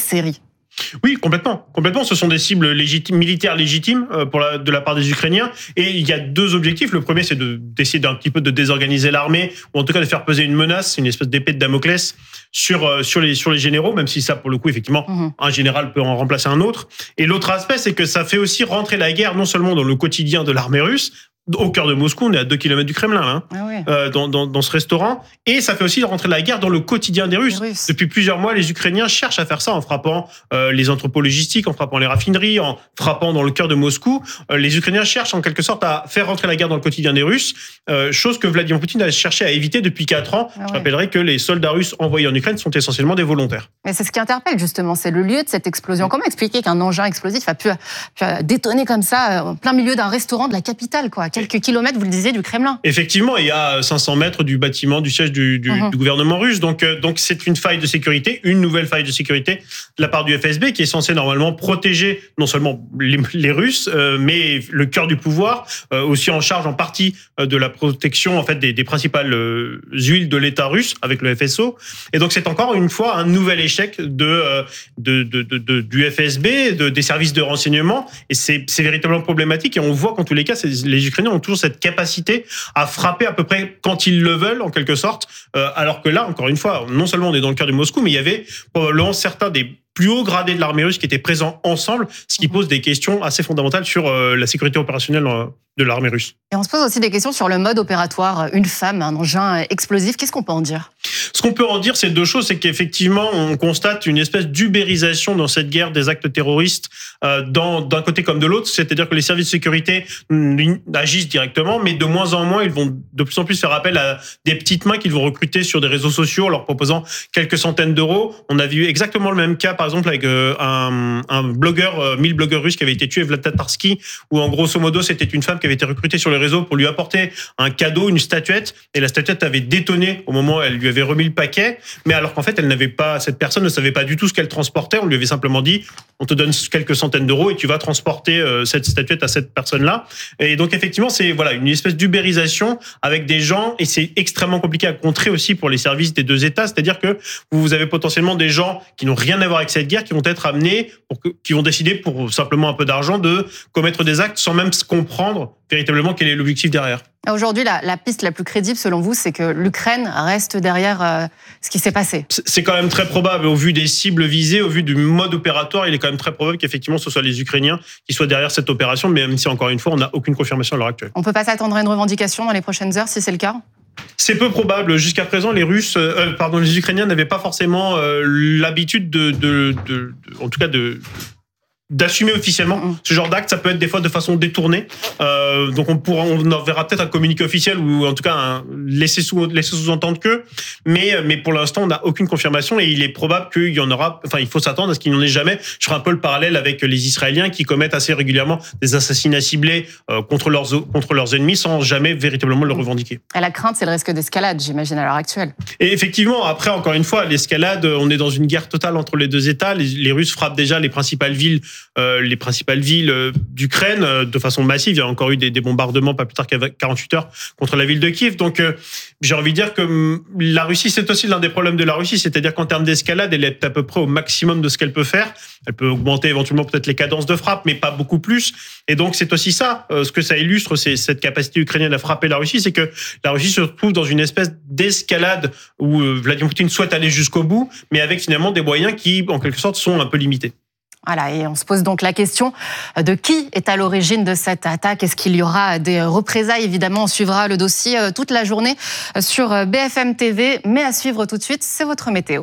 Oui, complètement. Complètement. Ce sont des cibles légitimes, militaires légitimes euh, pour la, de la part des Ukrainiens. Et il y a deux objectifs. Le premier, c'est de, d'essayer d'un petit peu de désorganiser l'armée, ou en tout cas de faire peser une menace, une espèce d'épée de Damoclès sur, euh, sur, les, sur les généraux, même si ça, pour le coup, effectivement, mmh. un général peut en remplacer un autre. Et l'autre aspect, c'est que ça fait aussi rentrer la guerre, non seulement dans le quotidien de l'armée russe, au cœur de Moscou, on est à deux kilomètres du Kremlin, là, hein, ah ouais. euh, dans, dans, dans ce restaurant. Et ça fait aussi rentrer la guerre dans le quotidien des Russes. Russes. Depuis plusieurs mois, les Ukrainiens cherchent à faire ça en frappant euh, les entrepôts logistiques, en frappant les raffineries, en frappant dans le cœur de Moscou. Euh, les Ukrainiens cherchent en quelque sorte à faire rentrer la guerre dans le quotidien des Russes, euh, chose que Vladimir Poutine a cherché à éviter depuis quatre ans. Ah ouais. Je rappellerai que les soldats russes envoyés en Ukraine sont essentiellement des volontaires. Mais c'est ce qui interpelle justement, c'est le lieu de cette explosion. Comment expliquer qu'un engin explosif a pu, pu détonner comme ça, en plein milieu d'un restaurant de la capitale, quoi, à quelques kilomètres, vous le disiez, du Kremlin? Effectivement, il y a cinq cents mètres du bâtiment du siège du, du, uh-huh. du gouvernement russe. Donc, euh, donc c'est une faille de sécurité, une nouvelle faille de sécurité de la part du F S B qui est censé normalement protéger non seulement les, les Russes, euh, mais le cœur du pouvoir, euh, aussi en charge en partie euh, de la protection en fait des, des principales euh, huiles de l'État russe avec le F S O. Et donc c'est encore une fois un nouvel échec de, euh, de, de, de, de du F S B, de, des services de renseignement. Et c'est, c'est véritablement problématique. Et on voit qu'en tous les cas, les Ukrainiens ont toujours cette capacité à frapper à peu près quand ils le veulent, en quelque sorte, euh, alors que là, encore une fois, non seulement on est dans le cœur de Moscou, mais il y avait probablement certains des plus hauts gradés de l'armée russe qui étaient présents ensemble, ce qui pose des questions assez fondamentales sur euh, la sécurité opérationnelle euh, de l'armée russe. Et on se pose aussi des questions sur le mode opératoire. Une femme, un engin explosif, qu'est-ce qu'on peut en dire? Ce qu'on peut en dire, c'est deux choses. C'est qu'effectivement, on constate une espèce d'ubérisation dans cette guerre des actes terroristes euh, dans, d'un côté comme de l'autre. C'est-à-dire que les services de sécurité agissent directement, mais de moins en moins, ils vont de plus en plus faire appel à des petites mains qu'ils vont recruter sur des réseaux sociaux en leur proposant quelques centaines d'euros. On a vu exactement le même cas, par exemple, avec euh, un, un blogueur, euh, mille blogueurs russes qui avait été tué, Vlad Tatarsky, où en grosso modo, c'était une femme qui avait été recrutée sur les réseaux pour lui apporter un cadeau, une statuette, et la statuette avait détonné au moment où elle lui avait remis le paquet, mais alors qu'en fait, elle n'avait pas, cette personne ne savait pas du tout ce qu'elle transportait. On lui avait simplement dit, on te donne quelques centaines d'euros et tu vas transporter euh, cette statuette à cette personne-là. Et donc, effectivement, c'est voilà une espèce d'ubérisation avec des gens, et c'est extrêmement compliqué à contrer aussi pour les services des deux États. C'est-à-dire que vous avez potentiellement des gens qui n'ont rien à voir avec cette guerre, qui vont être amenés, pour que, qui vont décider pour simplement un peu d'argent de commettre des actes sans même comprendre véritablement quel est l'objectif derrière. Aujourd'hui, la, la piste la plus crédible, selon vous, c'est que l'Ukraine reste derrière euh, ce qui s'est passé. C'est quand même très probable, au vu des cibles visées, au vu du mode opératoire, il est quand même très probable qu'effectivement ce soit les Ukrainiens qui soient derrière cette opération, mais même si, encore une fois, on n'a aucune confirmation à l'heure actuelle. On ne peut pas s'attendre à une revendication dans les prochaines heures, si c'est le cas? C'est peu probable. Jusqu'à présent, les Russes, euh, pardon, les Ukrainiens n'avaient pas forcément euh, l'habitude de, de, de, de, en tout cas de... d'assumer officiellement mmh. ce genre d'acte. Ça peut être des fois de façon détournée. Euh, donc on pourra, on en verra peut-être un communiqué officiel ou en tout cas un, laisser, sous, laisser sous-entendre que. Mais, mais pour l'instant, on n'a aucune confirmation et il est probable qu'il y en aura. Enfin, il faut s'attendre à ce qu'il n'y en ait jamais. Je ferai un peu le parallèle avec les Israéliens qui commettent assez régulièrement des assassinats ciblés euh, contre leurs contre leurs ennemis sans jamais véritablement le revendiquer. Et la crainte, c'est le risque d'escalade, j'imagine, à l'heure actuelle. Et effectivement, après, encore une fois, l'escalade, on est dans une guerre totale entre les deux États. Les, les Russes frappent déjà les principales villes. Euh, les principales villes euh, d'Ukraine euh, de façon massive. Il y a encore eu des, des bombardements pas plus tard qu'à quarante-huit heures contre la ville de Kiev. Donc, euh, j'ai envie de dire que hum, la Russie, c'est aussi l'un des problèmes de la Russie, c'est-à-dire qu'en termes d'escalade, elle est à peu près au maximum de ce qu'elle peut faire. Elle peut augmenter éventuellement peut-être les cadences de frappe, mais pas beaucoup plus. Et donc, c'est aussi ça, euh, ce que ça illustre, c'est cette capacité ukrainienne à frapper la Russie, c'est que la Russie se retrouve dans une espèce d'escalade où euh, Vladimir Poutine souhaite aller jusqu'au bout, mais avec finalement des moyens qui, en quelque sorte, sont un peu limités. Voilà, et on se pose donc la question de qui est à l'origine de cette attaque. Est-ce qu'il y aura des représailles? Évidemment, on suivra le dossier toute la journée sur B F M T V. Mais à suivre tout de suite, c'est votre météo.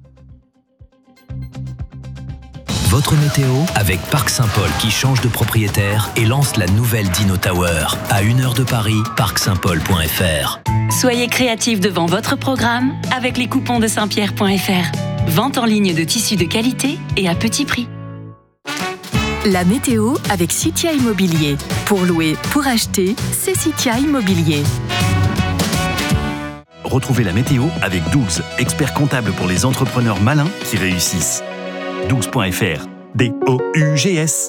Votre météo avec Parc Saint-Paul qui change de propriétaire et lance la nouvelle Dino Tower. À une heure de Paris, parc saint paul point f r. Soyez créatifs devant votre programme avec les coupons de saint pierre point f r. Vente en ligne de tissus de qualité et à petit prix. La météo avec Citia Immobilier. Pour louer, pour acheter, c'est Citia Immobilier. Retrouvez la météo avec Dougs, expert comptable pour les entrepreneurs malins qui réussissent. dougs point f r. D O U G S.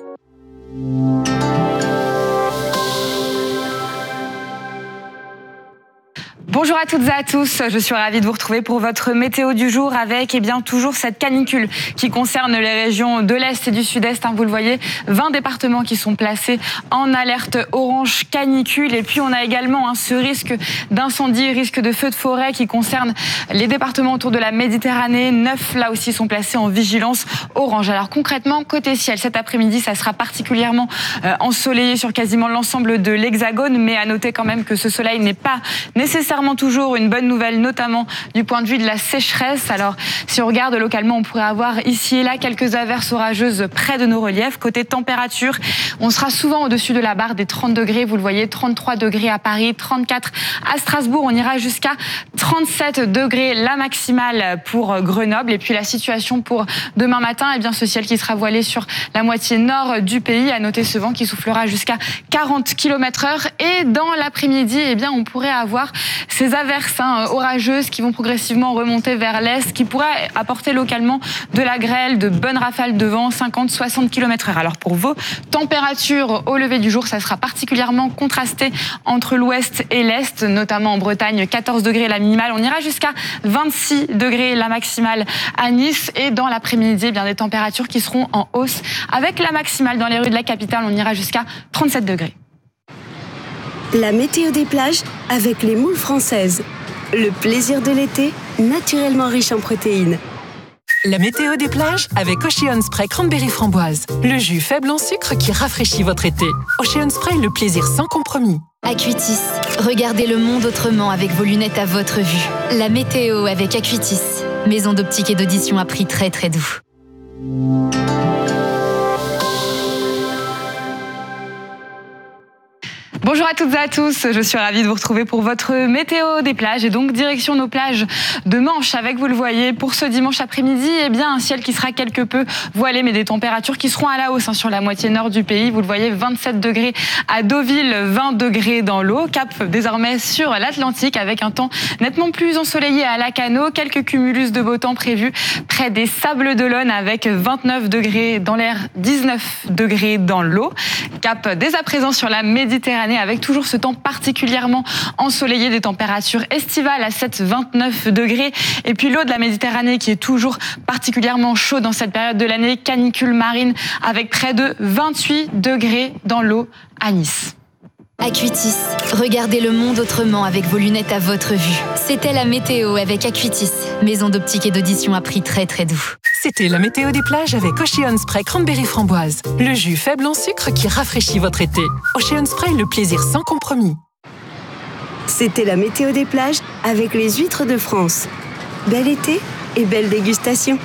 Bonjour à toutes et à tous, je suis ravie de vous retrouver pour votre météo du jour avec eh bien, toujours cette canicule qui concerne les régions de l'Est et du Sud-Est. Hein, vous le voyez, vingt départements qui sont placés en alerte orange canicule. Et puis on a également hein, ce risque d'incendie, risque de feu de forêt qui concerne les départements autour de la Méditerranée. Neuf là aussi sont placés en vigilance orange. Alors concrètement, côté ciel, cet après-midi, ça sera particulièrement euh, ensoleillé sur quasiment l'ensemble de l'Hexagone. Mais à noter quand même que ce soleil n'est pas nécessairement toujours une bonne nouvelle, notamment du point de vue de la sécheresse. Alors, si on regarde localement, on pourrait avoir ici et là quelques averses orageuses près de nos reliefs. Côté température, on sera souvent au-dessus de la barre des trente degrés. Vous le voyez, trente-trois degrés à Paris, trente-quatre à Strasbourg. On ira jusqu'à trente-sept degrés, la maximale pour Grenoble. Et puis la situation pour demain matin, eh bien, ce ciel qui sera voilé sur la moitié nord du pays. À noter ce vent qui soufflera jusqu'à quarante kilomètres heure. Et dans l'après-midi, eh bien, on pourrait avoir ces averses hein, orageuses qui vont progressivement remonter vers l'est, qui pourraient apporter localement de la grêle, de bonnes rafales de vent, cinquante à soixante kilomètres heure. Alors pour vos températures au lever du jour, ça sera particulièrement contrasté entre l'ouest et l'est, notamment en Bretagne, quatorze degrés la minimale. On ira jusqu'à vingt-six degrés la maximale à Nice. Et dans l'après-midi, eh bien des températures qui seront en hausse avec la maximale dans les rues de la capitale. On ira jusqu'à trente-sept degrés. La météo des plages avec les moules françaises. Le plaisir de l'été, naturellement riche en protéines. La météo des plages avec Ocean Spray Cranberry Framboise. Le jus faible en sucre qui rafraîchit votre été. Ocean Spray, le plaisir sans compromis. Acuitis. Regardez le monde autrement avec vos lunettes à votre vue. La météo avec Acuitis. Maison d'optique et d'audition à prix très très doux. Bonjour à toutes et à tous, je suis ravie de vous retrouver pour votre météo des plages et donc direction nos plages de Manche avec, vous le voyez, pour ce dimanche après-midi, eh bien un ciel qui sera quelque peu voilé mais des températures qui seront à la hausse hein, sur la moitié nord du pays. Vous le voyez, vingt-sept degrés à Deauville, vingt degrés dans l'eau, cap désormais sur l'Atlantique avec un temps nettement plus ensoleillé à Lacanau, quelques cumulus de beau temps prévus près des Sables d'Olonne avec vingt-neuf degrés dans l'air, dix-neuf degrés dans l'eau, cap dès à présent sur la Méditerranée avec toujours ce temps particulièrement ensoleillé, des températures estivales à sept à vingt-neuf degrés. Et puis l'eau de la Méditerranée qui est toujours particulièrement chaude dans cette période de l'année, canicule marine avec près de vingt-huit degrés dans l'eau à Nice. Acuitis. Regardez le monde autrement avec vos lunettes à votre vue. C'était la météo avec Acuitis. Maison d'optique et d'audition à prix très très doux. C'était la météo des plages avec Ocean Spray Cranberry Framboise. Le jus faible en sucre qui rafraîchit votre été. Ocean Spray, le plaisir sans compromis. C'était la météo des plages avec les huîtres de France. Bel été et belle dégustation.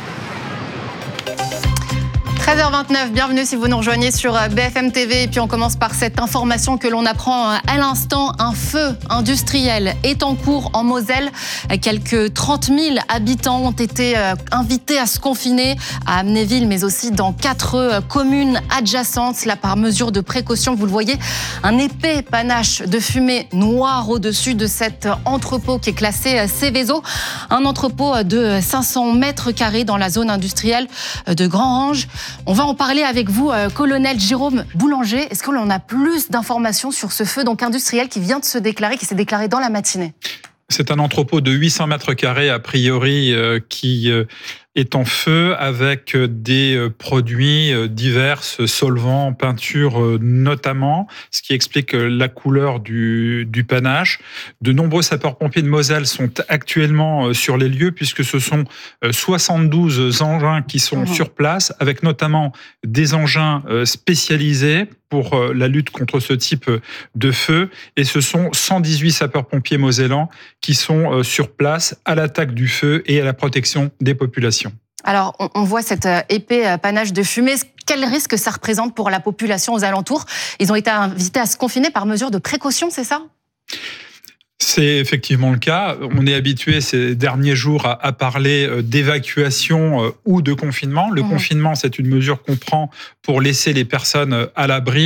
treize heures vingt-neuf, bienvenue si vous nous rejoignez sur B F M T V. Et puis on commence par cette information que l'on apprend à l'instant. Un feu industriel est en cours en Moselle. Quelques trente mille habitants ont été invités à se confiner à Amnéville, mais aussi dans quatre communes adjacentes. Là, par mesure de précaution, vous le voyez, un épais panache de fumée noire au-dessus de cet entrepôt qui est classé Céveso. Un entrepôt de cinq cents mètres carrés dans la zone industrielle de Grand-Ange. On va en parler avec vous, euh, colonel Jérôme Boulanger. Est-ce que l'on a plus d'informations sur ce feu donc industriel qui vient de se déclarer, qui s'est déclaré dans la matinée? C'est un entrepôt de huit cents mètres carrés, a priori, euh, qui euh, est en feu avec des euh, produits euh, divers, solvants, peintures euh, notamment, ce qui explique euh, la couleur du, du panache. De nombreux sapeurs-pompiers de Moselle sont actuellement euh, sur les lieux, puisque ce sont euh, soixante-douze engins qui sont mmh. sur place, avec notamment des engins euh, spécialisés pour euh, la lutte contre ce type de feu. Et ce sont cent dix-huit sapeurs-pompiers mosellans qui sont euh, sur place à l'attaque du feu et à la protection des populations. Alors, on, on voit cet euh, épais panache de fumée. Quel risque ça représente pour la population aux alentours? Ils ont été invités à se confiner par mesure de précaution, c'est ça? C'est effectivement le cas. On est habitué ces derniers jours à, à parler d'évacuation euh, ou de confinement. Le mmh. confinement, c'est une mesure qu'on prend pour laisser les personnes à l'abri.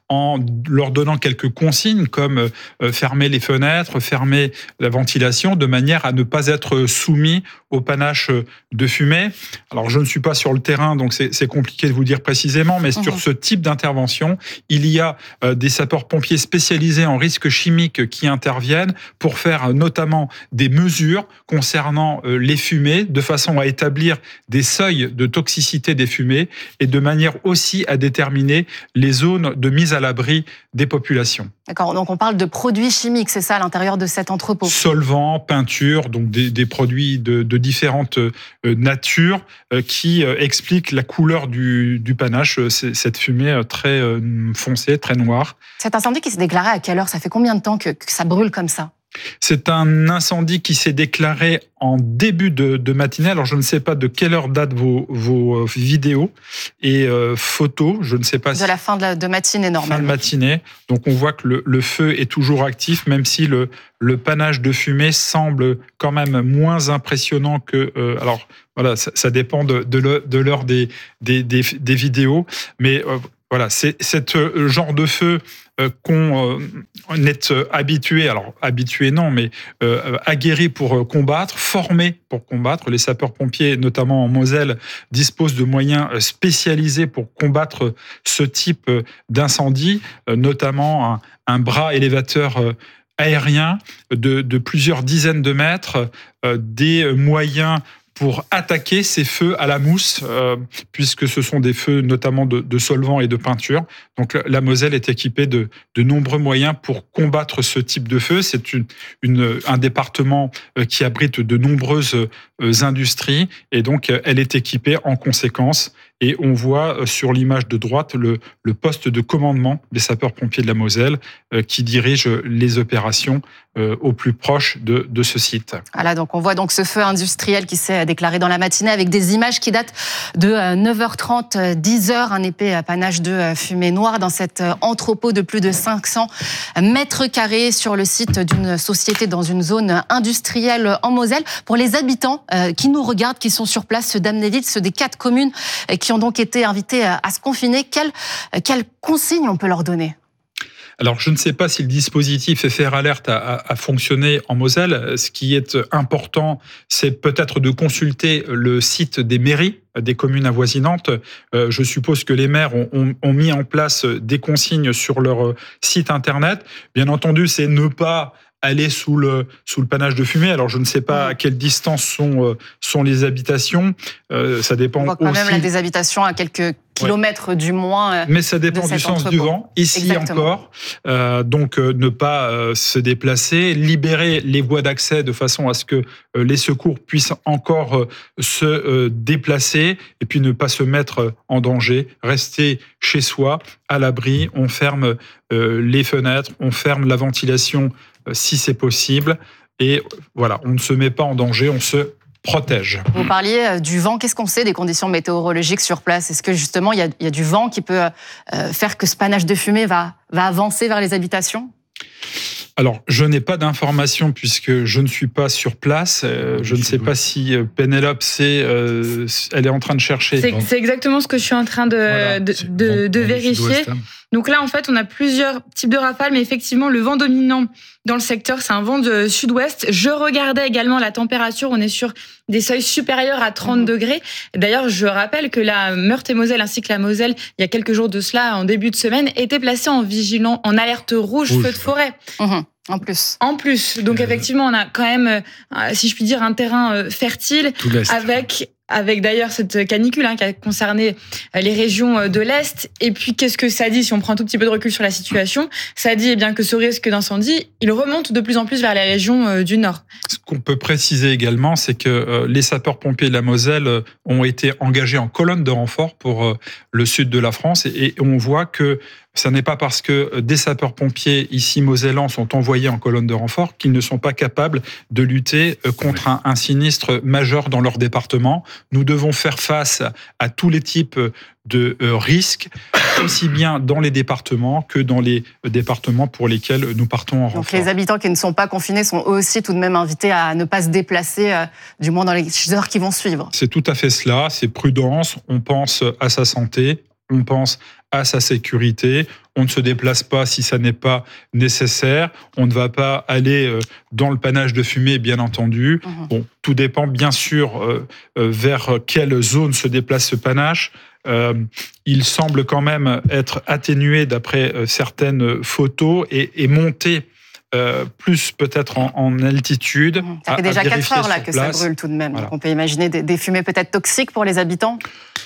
en leur donnant quelques consignes comme euh, fermer les fenêtres, fermer la ventilation, de manière à ne pas être soumis au panache de fumée. Alors, je ne suis pas sur le terrain, donc c'est, c'est compliqué de vous dire précisément, mais mmh. sur ce type d'intervention, il y a euh, des sapeurs-pompiers spécialisés en risques chimiques qui interviennent pour faire euh, notamment des mesures concernant euh, les fumées, de façon à établir des seuils de toxicité des fumées et de manière aussi à déterminer les zones de mise à l'abri des populations. D'accord, donc on parle de produits chimiques, c'est ça, à l'intérieur de cet entrepôt? Solvants, peintures, donc des, des produits de, de différentes euh, natures euh, qui euh, expliquent la couleur du, du panache, euh, cette fumée euh, très euh, foncée, très noire. Cet incendie qui s'est déclaré à quelle heure? Ça fait combien de temps que, que ça brûle comme ça? C'est un incendie qui s'est déclaré en début de, de matinée. Alors, je ne sais pas de quelle heure datent vos, vos vidéos et euh, photos. Je ne sais pas de si... la fin de, la, de matinée, normalement. Fin de matinée. Donc, on voit que le, le feu est toujours actif, même si le, le panache de fumée semble quand même moins impressionnant que... Euh, alors, voilà, ça, ça dépend de, de l'heure des, des, des, des vidéos. Mais euh, voilà, c'est ce genre de feu... Euh, qu'on euh, est habitué, alors habitué non, mais euh, aguerri pour combattre, formé pour combattre. Les sapeurs-pompiers, notamment en Moselle, disposent de moyens spécialisés pour combattre ce type d'incendie, euh, notamment un, un bras élévateur euh, aérien de, de plusieurs dizaines de mètres, euh, des moyens pour attaquer ces feux à la mousse, euh, puisque ce sont des feux notamment de, de solvants et de peinture. Donc la Moselle est équipée de, de nombreux moyens pour combattre ce type de feu. C'est une, une, un département qui abrite de nombreuses euh, industries, et donc elle est équipée en conséquence. Et on voit sur l'image de droite le, le poste de commandement des sapeurs-pompiers de la Moselle euh, qui dirige les opérations euh, au plus proche de, de ce site. Voilà, donc on voit donc ce feu industriel qui s'est déclaré dans la matinée avec des images qui datent de neuf heures trente, dix heures, un épais panache de fumée noire dans cet entrepôt de plus de cinq cents mètres carrés sur le site d'une société dans une zone industrielle en Moselle. Pour les habitants euh, qui nous regardent, qui sont sur place, ceux d'Amnéville, ceux des quatre communes euh, qui ont donc été invités à, à se confiner, quelles, quelles consignes on peut leur donner ? Alors, je ne sais pas si le dispositif F R Alert a, a, a fonctionné en Moselle. Ce qui est important, c'est peut-être de consulter le site des mairies des communes avoisinantes. Euh, je suppose que les maires ont, ont, ont mis en place des consignes sur leur site internet. Bien entendu, c'est ne pas aller sous le, sous le panache de fumée. Alors, je ne sais pas à quelle distance sont, sont les habitations. Euh, ça dépend aussi... On voit quand même là des habitations à quelques kilomètres ouais. du moins. Mais ça dépend de du sens entrepôt. du vent. Ici Exactement. encore. Euh, donc, euh, ne pas euh, se déplacer, libérer les voies d'accès de façon à ce que euh, les secours puissent encore euh, se euh, déplacer et puis ne pas se mettre en danger. Rester chez soi, à l'abri. On ferme euh, les fenêtres, on ferme la ventilation euh, si c'est possible. Et voilà, on ne se met pas en danger, on se protège. Vous parliez du vent. Qu'est-ce qu'on sait des conditions météorologiques sur place? Est-ce que justement il y a, il y a du vent qui peut euh, faire que ce panache de fumée va, va avancer vers les habitations? Alors, je n'ai pas d'informations puisque je ne suis pas sur place. Euh, je ne sais pas si Pénélope sait, euh, elle est en train de chercher. C'est, c'est exactement ce que je suis en train de, voilà, de, de, de vérifier. Donc là, en fait, on a plusieurs types de rafales, mais effectivement, le vent dominant dans le secteur, c'est un vent de sud-ouest. Je regardais également la température. On est sur des seuils supérieurs à trente mmh. degrés. D'ailleurs, je rappelle que la Meurthe-et-Moselle ainsi que la Moselle, il y a quelques jours de cela, en début de semaine, étaient placés en vigilant, en alerte rouge, rouge. feu de forêt. Mmh. En plus. En plus. Donc, euh... effectivement, on a quand même, si je puis dire, un terrain fertile avec... avec d'ailleurs cette canicule hein, qui a concerné les régions de l'Est. Et puis, qu'est-ce que ça dit si on prend un tout petit peu de recul sur la situation? Ça dit eh bien, que ce risque d'incendie, il remonte de plus en plus vers les régions du Nord. Ce qu'on peut préciser également, c'est que les sapeurs-pompiers de la Moselle ont été engagés en colonne de renfort pour le sud de la France. Et on voit que ce n'est pas parce que des sapeurs-pompiers ici mosellans sont envoyés en colonne de renfort qu'ils ne sont pas capables de lutter contre un, un sinistre majeur dans leur département. Nous devons faire face à tous les types de risques, aussi bien dans les départements que dans les départements pour lesquels nous partons en renfort. Donc les habitants qui ne sont pas confinés sont eux aussi tout de même invités à ne pas se déplacer, euh, du moins dans les heures qui vont suivre. C'est tout à fait cela, c'est prudence, on pense à sa santé, on pense à sa sécurité, on ne se déplace pas si ça n'est pas nécessaire, on ne va pas aller dans le panache de fumée, bien entendu. Mmh. Bon, tout dépend bien sûr euh, vers quelle zone se déplace ce panache. Euh, il semble quand même être atténué d'après euh, certaines photos et, et monté euh, plus peut-être en, en altitude. Mmh. Ça fait à, déjà à quatre heures là que place. Ça brûle tout de même. Voilà. Donc on peut imaginer des, des fumées peut-être toxiques pour les habitants.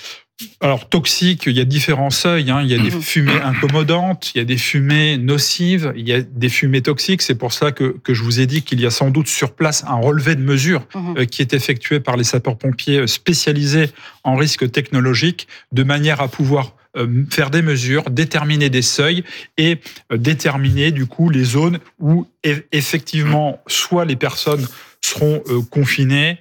Alors, toxiques, il y a différents seuils. Hein. Il y a des fumées incommodantes, il y a des fumées nocives, il y a des fumées toxiques. C'est pour ça que, que je vous ai dit qu'il y a sans doute sur place un relevé de mesures mmh. euh, qui est effectué par les sapeurs-pompiers spécialisés en risques technologiques, de manière à pouvoir euh, faire des mesures, déterminer des seuils et euh, déterminer du coup les zones où e- effectivement soit les personnes seront euh, confinées,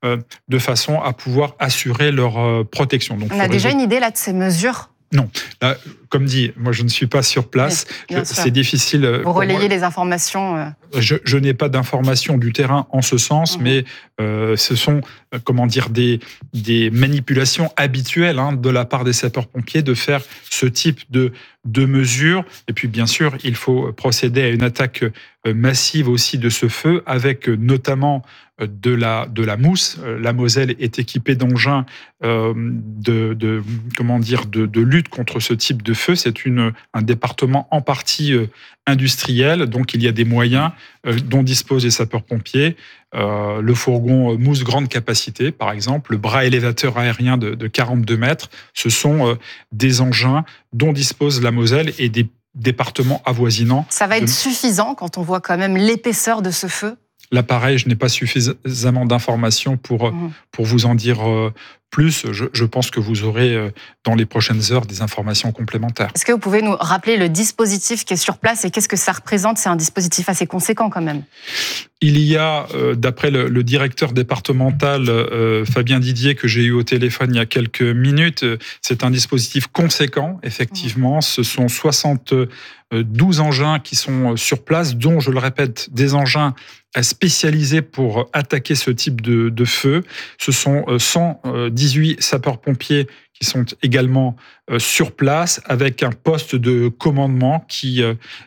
de façon à pouvoir assurer leur protection. Donc, on a déjà une idée là de ces mesures ? Non. Là, comme dit, moi je ne suis pas sur place. Oui, je, c'est difficile. Vous relayez les informations. Euh... Je, je n'ai pas d'informations du terrain en ce sens, mmh. mais euh, ce sont, euh, comment dire, des, des manipulations habituelles hein, de la part des sapeurs-pompiers de faire ce type de, de mesures. Et puis bien sûr, il faut procéder à une attaque massive aussi de ce feu, avec notamment de la, de la mousse. La Moselle est équipée d'engins euh, de, de, comment dire, de, de lutte contre ce type de feu. C'est une, un département en partie euh, industriel, donc il y a des moyens euh, dont disposent les sapeurs-pompiers. Euh, le fourgon mousse grande capacité, par exemple, le bras élévateur aérien de, de quarante-deux mètres, ce sont euh, des engins dont dispose la Moselle et des départements avoisinants. Ça va être de... suffisant quand on voit quand même l'épaisseur de ce feu ? Là, pareil, je n'ai pas suffisamment d'informations pour, mmh. pour vous en dire plus. Je, je pense que vous aurez, dans les prochaines heures, des informations complémentaires. Est-ce que vous pouvez nous rappeler le dispositif qui est sur place et qu'est-ce que ça représente ? C'est un dispositif assez conséquent quand même. Il y a, d'après le, le directeur départemental euh, Fabien Didier, que j'ai eu au téléphone il y a quelques minutes, c'est un dispositif conséquent, effectivement. Mmh. Ce sont soixante-douze engins qui sont sur place, dont, je le répète, des engins spécialisés pour attaquer ce type de, de feu. Ce sont cent dix-huit sapeurs-pompiers qui sont également sur place, avec un poste de commandement qui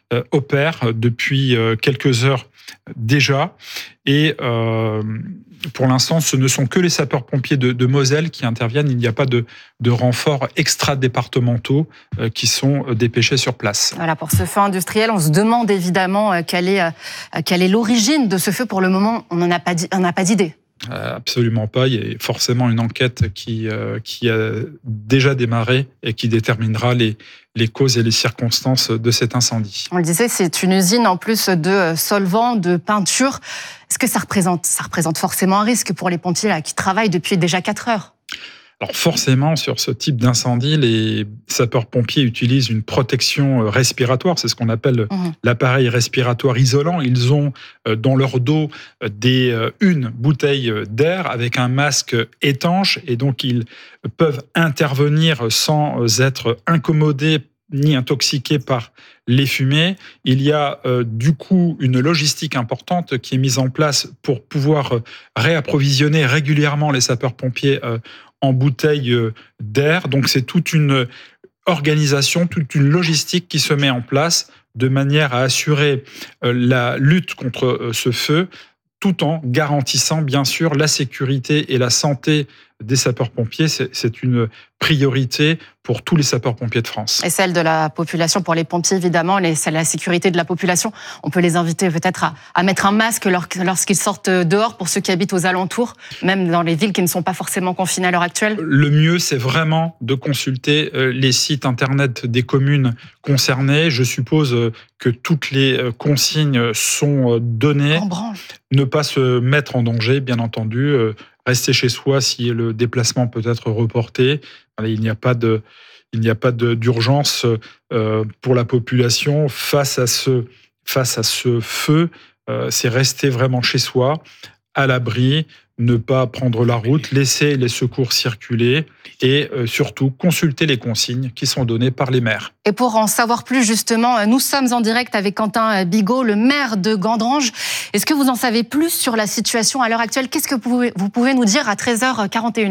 opère depuis quelques heures déjà. Et euh, pour l'instant, ce ne sont que les sapeurs-pompiers de, de Moselle qui interviennent. Il n'y a pas de, de renforts extra-départementaux euh, qui sont dépêchés sur place. Voilà, pour ce feu industriel, on se demande évidemment quelle est, quelle est l'origine de ce feu. Pour le moment, on n'en a pas, on n'a pas d'idée. Absolument pas. Il y a forcément une enquête qui, euh, qui a déjà démarré et qui déterminera les, les causes et les circonstances de cet incendie. On le disait, c'est une usine en plus de solvants, de peinture. Est-ce que ça représente, ça représente forcément un risque pour les pompiers là, qui travaillent depuis déjà quatre heures ? Alors forcément, sur ce type d'incendie, les sapeurs-pompiers utilisent une protection respiratoire. C'est ce qu'on appelle mmh. l'appareil respiratoire isolant. Ils ont dans leur dos des, une bouteille d'air avec un masque étanche et donc ils peuvent intervenir sans être incommodés ni intoxiqués par les fumées. Il y a euh, du coup une logistique importante qui est mise en place pour pouvoir réapprovisionner régulièrement les sapeurs-pompiers euh, en bouteilles d'air. Donc c'est toute une organisation, toute une logistique qui se met en place de manière à assurer euh, la lutte contre euh, ce feu, tout en garantissant bien sûr la sécurité et la santé des sapeurs-pompiers. C'est, c'est une priorité pour tous les sapeurs-pompiers de France. Et celle de la population, pour les pompiers évidemment, les, c'est la sécurité de la population. On peut les inviter peut-être à, à mettre un masque lorsqu'ils sortent dehors pour ceux qui habitent aux alentours, même dans les villes qui ne sont pas forcément confinées à l'heure actuelle. Le mieux, c'est vraiment de consulter les sites internet des communes concernées. Je suppose que toutes les consignes sont données. Ne pas se mettre en danger, bien entendu. Rester chez soi si le déplacement peut être reporté. Il n'y a pas de, il n'y a pas de, d'urgence euh, pour la population face à ce, face à ce feu. Euh, c'est rester vraiment chez soi, à l'abri, ne pas prendre la route, laisser les secours circuler et euh, surtout consulter les consignes qui sont données par les maires. Et pour en savoir plus justement, nous sommes en direct avec Quentin Bigot, le maire de Gandrange. Est-ce que vous en savez plus sur la situation à l'heure actuelle ? Qu'est-ce que vous pouvez, vous pouvez nous dire à treize heures quarante et une ?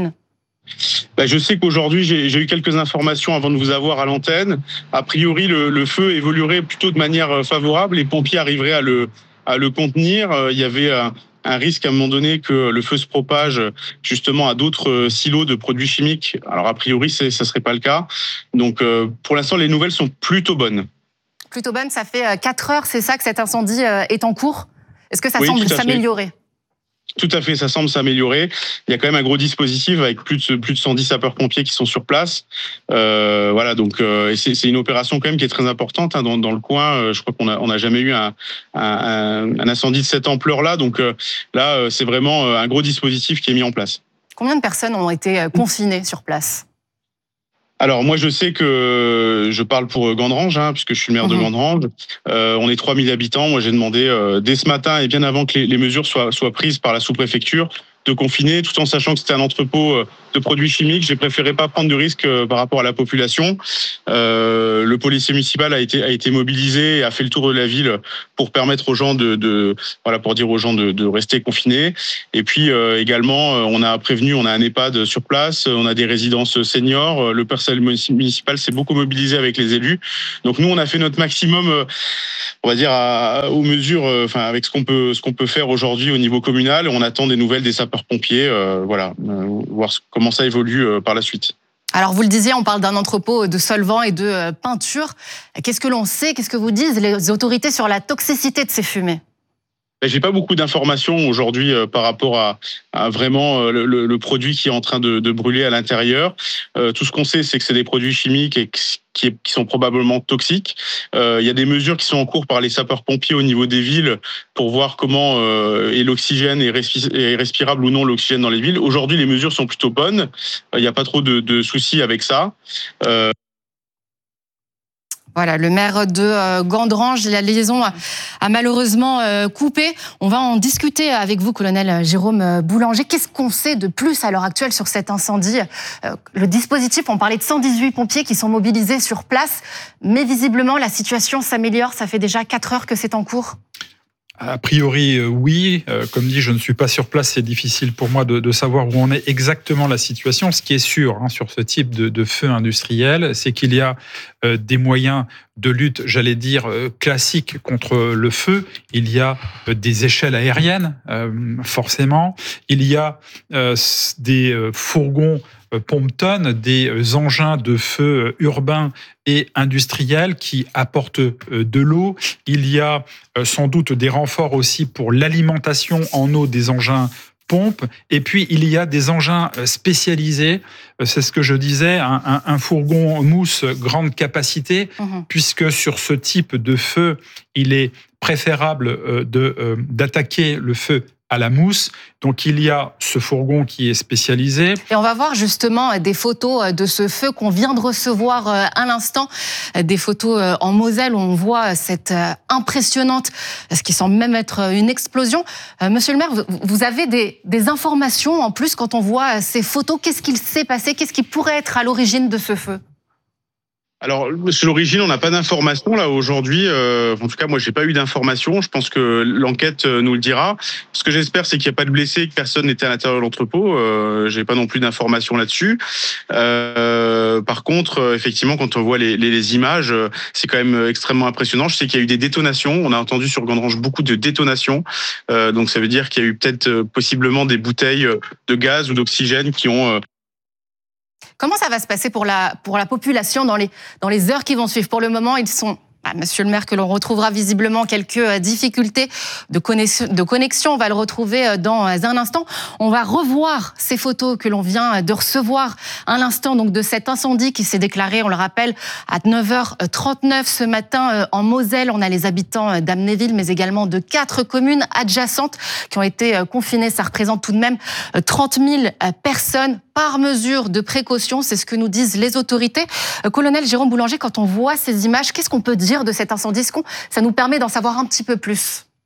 Bah, je sais qu'aujourd'hui, j'ai, j'ai eu quelques informations avant de vous avoir à l'antenne. A priori, le, le feu évoluerait plutôt de manière favorable. Les pompiers arriveraient à le, à le contenir. Il y avait un, un risque à un moment donné que le feu se propage justement à d'autres silos de produits chimiques. Alors, a priori, c'est, ça ne serait pas le cas. Donc, euh, pour l'instant, les nouvelles sont plutôt bonnes. Plutôt bonnes, ça fait quatre heures, c'est ça, que cet incendie est en cours. Est-ce que ça oui, semble s'améliorer ? Tout à fait, ça semble s'améliorer. Il y a quand même un gros dispositif avec plus de plus de cent dix sapeurs-pompiers qui sont sur place. Euh, voilà, donc euh, c'est, c'est une opération quand même qui est très importante hein, dans, dans le coin. Euh, je crois qu'on a on a jamais eu un, un, un incendie de cette ampleur-là. Donc euh, là, euh, c'est vraiment un gros dispositif qui est mis en place. Combien de personnes ont été confinées sur place ? Alors moi je sais que je parle pour Gandrange, hein, puisque je suis le maire mmh. de Gandrange. Euh, on est trois mille habitants. Moi j'ai demandé euh, dès ce matin et bien avant que les, les mesures soient, soient prises par la sous-préfecture de confiner, tout en sachant que c'était un entrepôt de produits chimiques. J'ai préféré pas prendre de risques par rapport à la population. Euh, le policier municipal a été a été mobilisé et a fait le tour de la ville pour permettre aux gens de, de voilà pour dire aux gens de, de rester confinés. Et puis euh, également, on a prévenu, on a un EHPAD sur place, on a des résidences seniors. Le personnel municipal s'est beaucoup mobilisé avec les élus. Donc nous, on a fait notre maximum, on va dire à, aux mesures, enfin avec ce qu'on peut ce qu'on peut faire aujourd'hui au niveau communal. On attend des nouvelles des sapeurs pompiers, euh, voilà, euh, voir comment ça évolue euh, par la suite. Alors vous le disiez, on parle d'un entrepôt de solvants et de euh, peinture. Qu'est-ce que l'on sait, qu'est-ce que vous disent les autorités sur la toxicité de ces fumées ? J'ai pas beaucoup d'informations aujourd'hui euh, par rapport à, à vraiment euh, le, le produit qui est en train de, de brûler à l'intérieur. Euh, tout ce qu'on sait, c'est que c'est des produits chimiques et qui, qui sont probablement toxiques. Euh, il y a des mesures qui sont en cours par les sapeurs-pompiers au niveau des villes pour voir comment euh, est l'oxygène est, respi- est respirable ou non l'oxygène dans les villes. Aujourd'hui, les mesures sont plutôt bonnes. Il n'y a pas trop de, de soucis avec ça. Euh, Voilà, le maire de Gandrange, la liaison a, a malheureusement coupé. On va en discuter avec vous, colonel Jérôme Boulanger. Qu'est-ce qu'on sait de plus à l'heure actuelle sur cet incendie ? Le dispositif, on parlait de cent dix-huit pompiers qui sont mobilisés sur place, mais visiblement la situation s'améliore. Ça fait déjà quatre heures que c'est en cours. A priori, euh, oui. Euh, comme dit, je ne suis pas sur place. C'est difficile pour moi de, de savoir où en est exactement la situation. Ce qui est sûr hein, sur ce type de, de feu industriel, c'est qu'il y a euh, des moyens de lutte, j'allais dire, euh, classiques contre le feu. Il y a euh, des échelles aériennes, euh, forcément. Il y a euh, des euh, fourgons pompe-tonnes, des engins de feu urbains et industriels qui apportent de l'eau. Il y a sans doute des renforts aussi pour l'alimentation en eau des engins pompes. Et puis, il y a des engins spécialisés, c'est ce que je disais, un, un, un fourgon mousse grande capacité, mmh. puisque sur ce type de feu, il est préférable de, d'attaquer le feu à la mousse. Donc, il y a ce fourgon qui est spécialisé. Et on va voir justement des photos de ce feu qu'on vient de recevoir à l'instant. Des photos en Moselle où on voit cette impressionnante, ce qui semble même être une explosion. Monsieur le maire, vous avez des, des informations en plus quand on voit ces photos. Qu'est-ce qu'il s'est passé ? Qu'est-ce qui pourrait être à l'origine de ce feu ? Alors, sur l'origine, on n'a pas d'informations là aujourd'hui. Euh, en tout cas, moi, j'ai pas eu d'informations. Je pense que l'enquête nous le dira. Ce que j'espère, c'est qu'il n'y a pas de blessés, que personne n'était à l'intérieur de l'entrepôt. Euh, j'ai pas non plus d'informations là-dessus. Euh, par contre, effectivement, quand on voit les, les, les images, c'est quand même extrêmement impressionnant. Je sais qu'il y a eu des détonations. On a entendu sur Gandrange beaucoup de détonations. Euh, donc, ça veut dire qu'il y a eu peut-être possiblement des bouteilles de gaz ou d'oxygène qui ont Comment ça va se passer pour la, pour la population dans les, dans les heures qui vont suivre ? Pour le moment, ils sont... Ah, monsieur le maire, que l'on retrouvera visiblement quelques difficultés de connexion, de connexion. On va le retrouver dans un instant. On va revoir ces photos que l'on vient de recevoir à l'instant, donc de cet incendie qui s'est déclaré, on le rappelle, à neuf heures trente-neuf ce matin en Moselle. On a les habitants d'Amnéville, mais également de quatre communes adjacentes qui ont été confinées. Ça représente tout de même trente mille personnes par mesure de précaution. C'est ce que nous disent les autorités. Colonel Jérôme Boulanger, quand on voit ces images, qu'est-ce qu'on peut dire de cet incendie ? Est-ce qu'on, ça nous permet d'en savoir un petit peu plus ?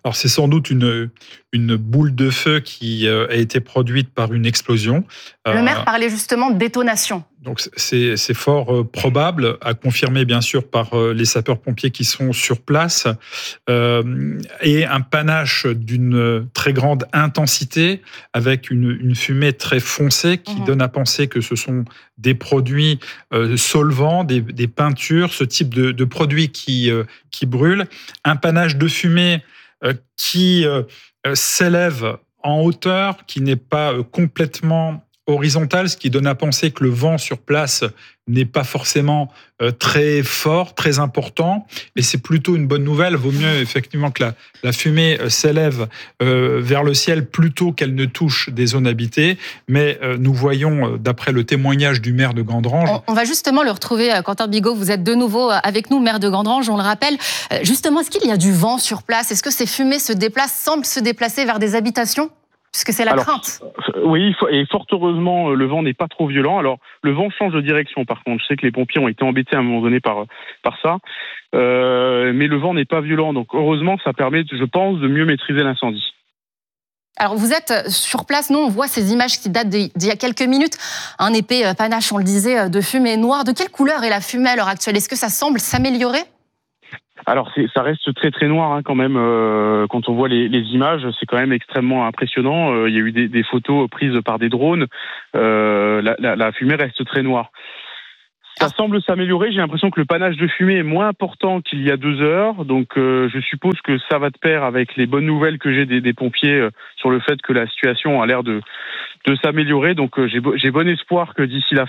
Alors c'est sans doute une, une boule de feu qui a été produite par une explosion. Le maire parlait justement de détonation. Donc c'est, c'est fort probable, à confirmer bien sûr par les sapeurs-pompiers qui sont sur place, euh, et un panache d'une très grande intensité avec une, une fumée très foncée qui mmh. donne à penser que ce sont des produits euh, solvants, des, des peintures, ce type de, de produits qui, euh, qui brûlent. Un panache de fumée euh, qui euh, s'élève en hauteur, qui n'est pas euh, complètement horizontale, ce qui donne à penser que le vent sur place n'est pas forcément euh, très fort, très important, et c'est plutôt une bonne nouvelle. Vaut mieux effectivement que la, la fumée euh, s'élève euh, vers le ciel plutôt qu'elle ne touche des zones habitées, mais euh, nous voyons, euh, d'après le témoignage du maire de Gandrange... On, on va justement le retrouver, Quentin Bigot, vous êtes de nouveau avec nous, maire de Gandrange, on le rappelle. Euh, justement, est-ce qu'il y a du vent sur place ? Est-ce que ces fumées se déplacent, semblent se déplacer vers des habitations ? Puisque c'est la Alors, crainte. Oui, et fort heureusement, le vent n'est pas trop violent. Alors, le vent change de direction, par contre. Je sais que les pompiers ont été embêtés à un moment donné par, par ça. Euh, mais le vent n'est pas violent. Donc, heureusement, ça permet, je pense, de mieux maîtriser l'incendie. Alors, vous êtes sur place. Nous, on voit ces images qui datent d'il y a quelques minutes. Un épais panache, on le disait, de fumée noire. De quelle couleur est la fumée à l'heure actuelle ? Est-ce que ça semble s'améliorer ? Alors, c'est, ça reste très très noir hein, quand même. Euh, quand on voit les, les images, c'est quand même extrêmement impressionnant. Euh, il y a eu des, des photos prises par des drones. Euh, la, la, la fumée reste très noire. Ça semble s'améliorer. J'ai l'impression que le panache de fumée est moins important qu'il y a deux heures. Donc, euh, je suppose que ça va de pair avec les bonnes nouvelles que j'ai des, des pompiers euh, sur le fait que la situation a l'air de, de s'améliorer. Donc, euh, j'ai, j'ai bon espoir que d'ici la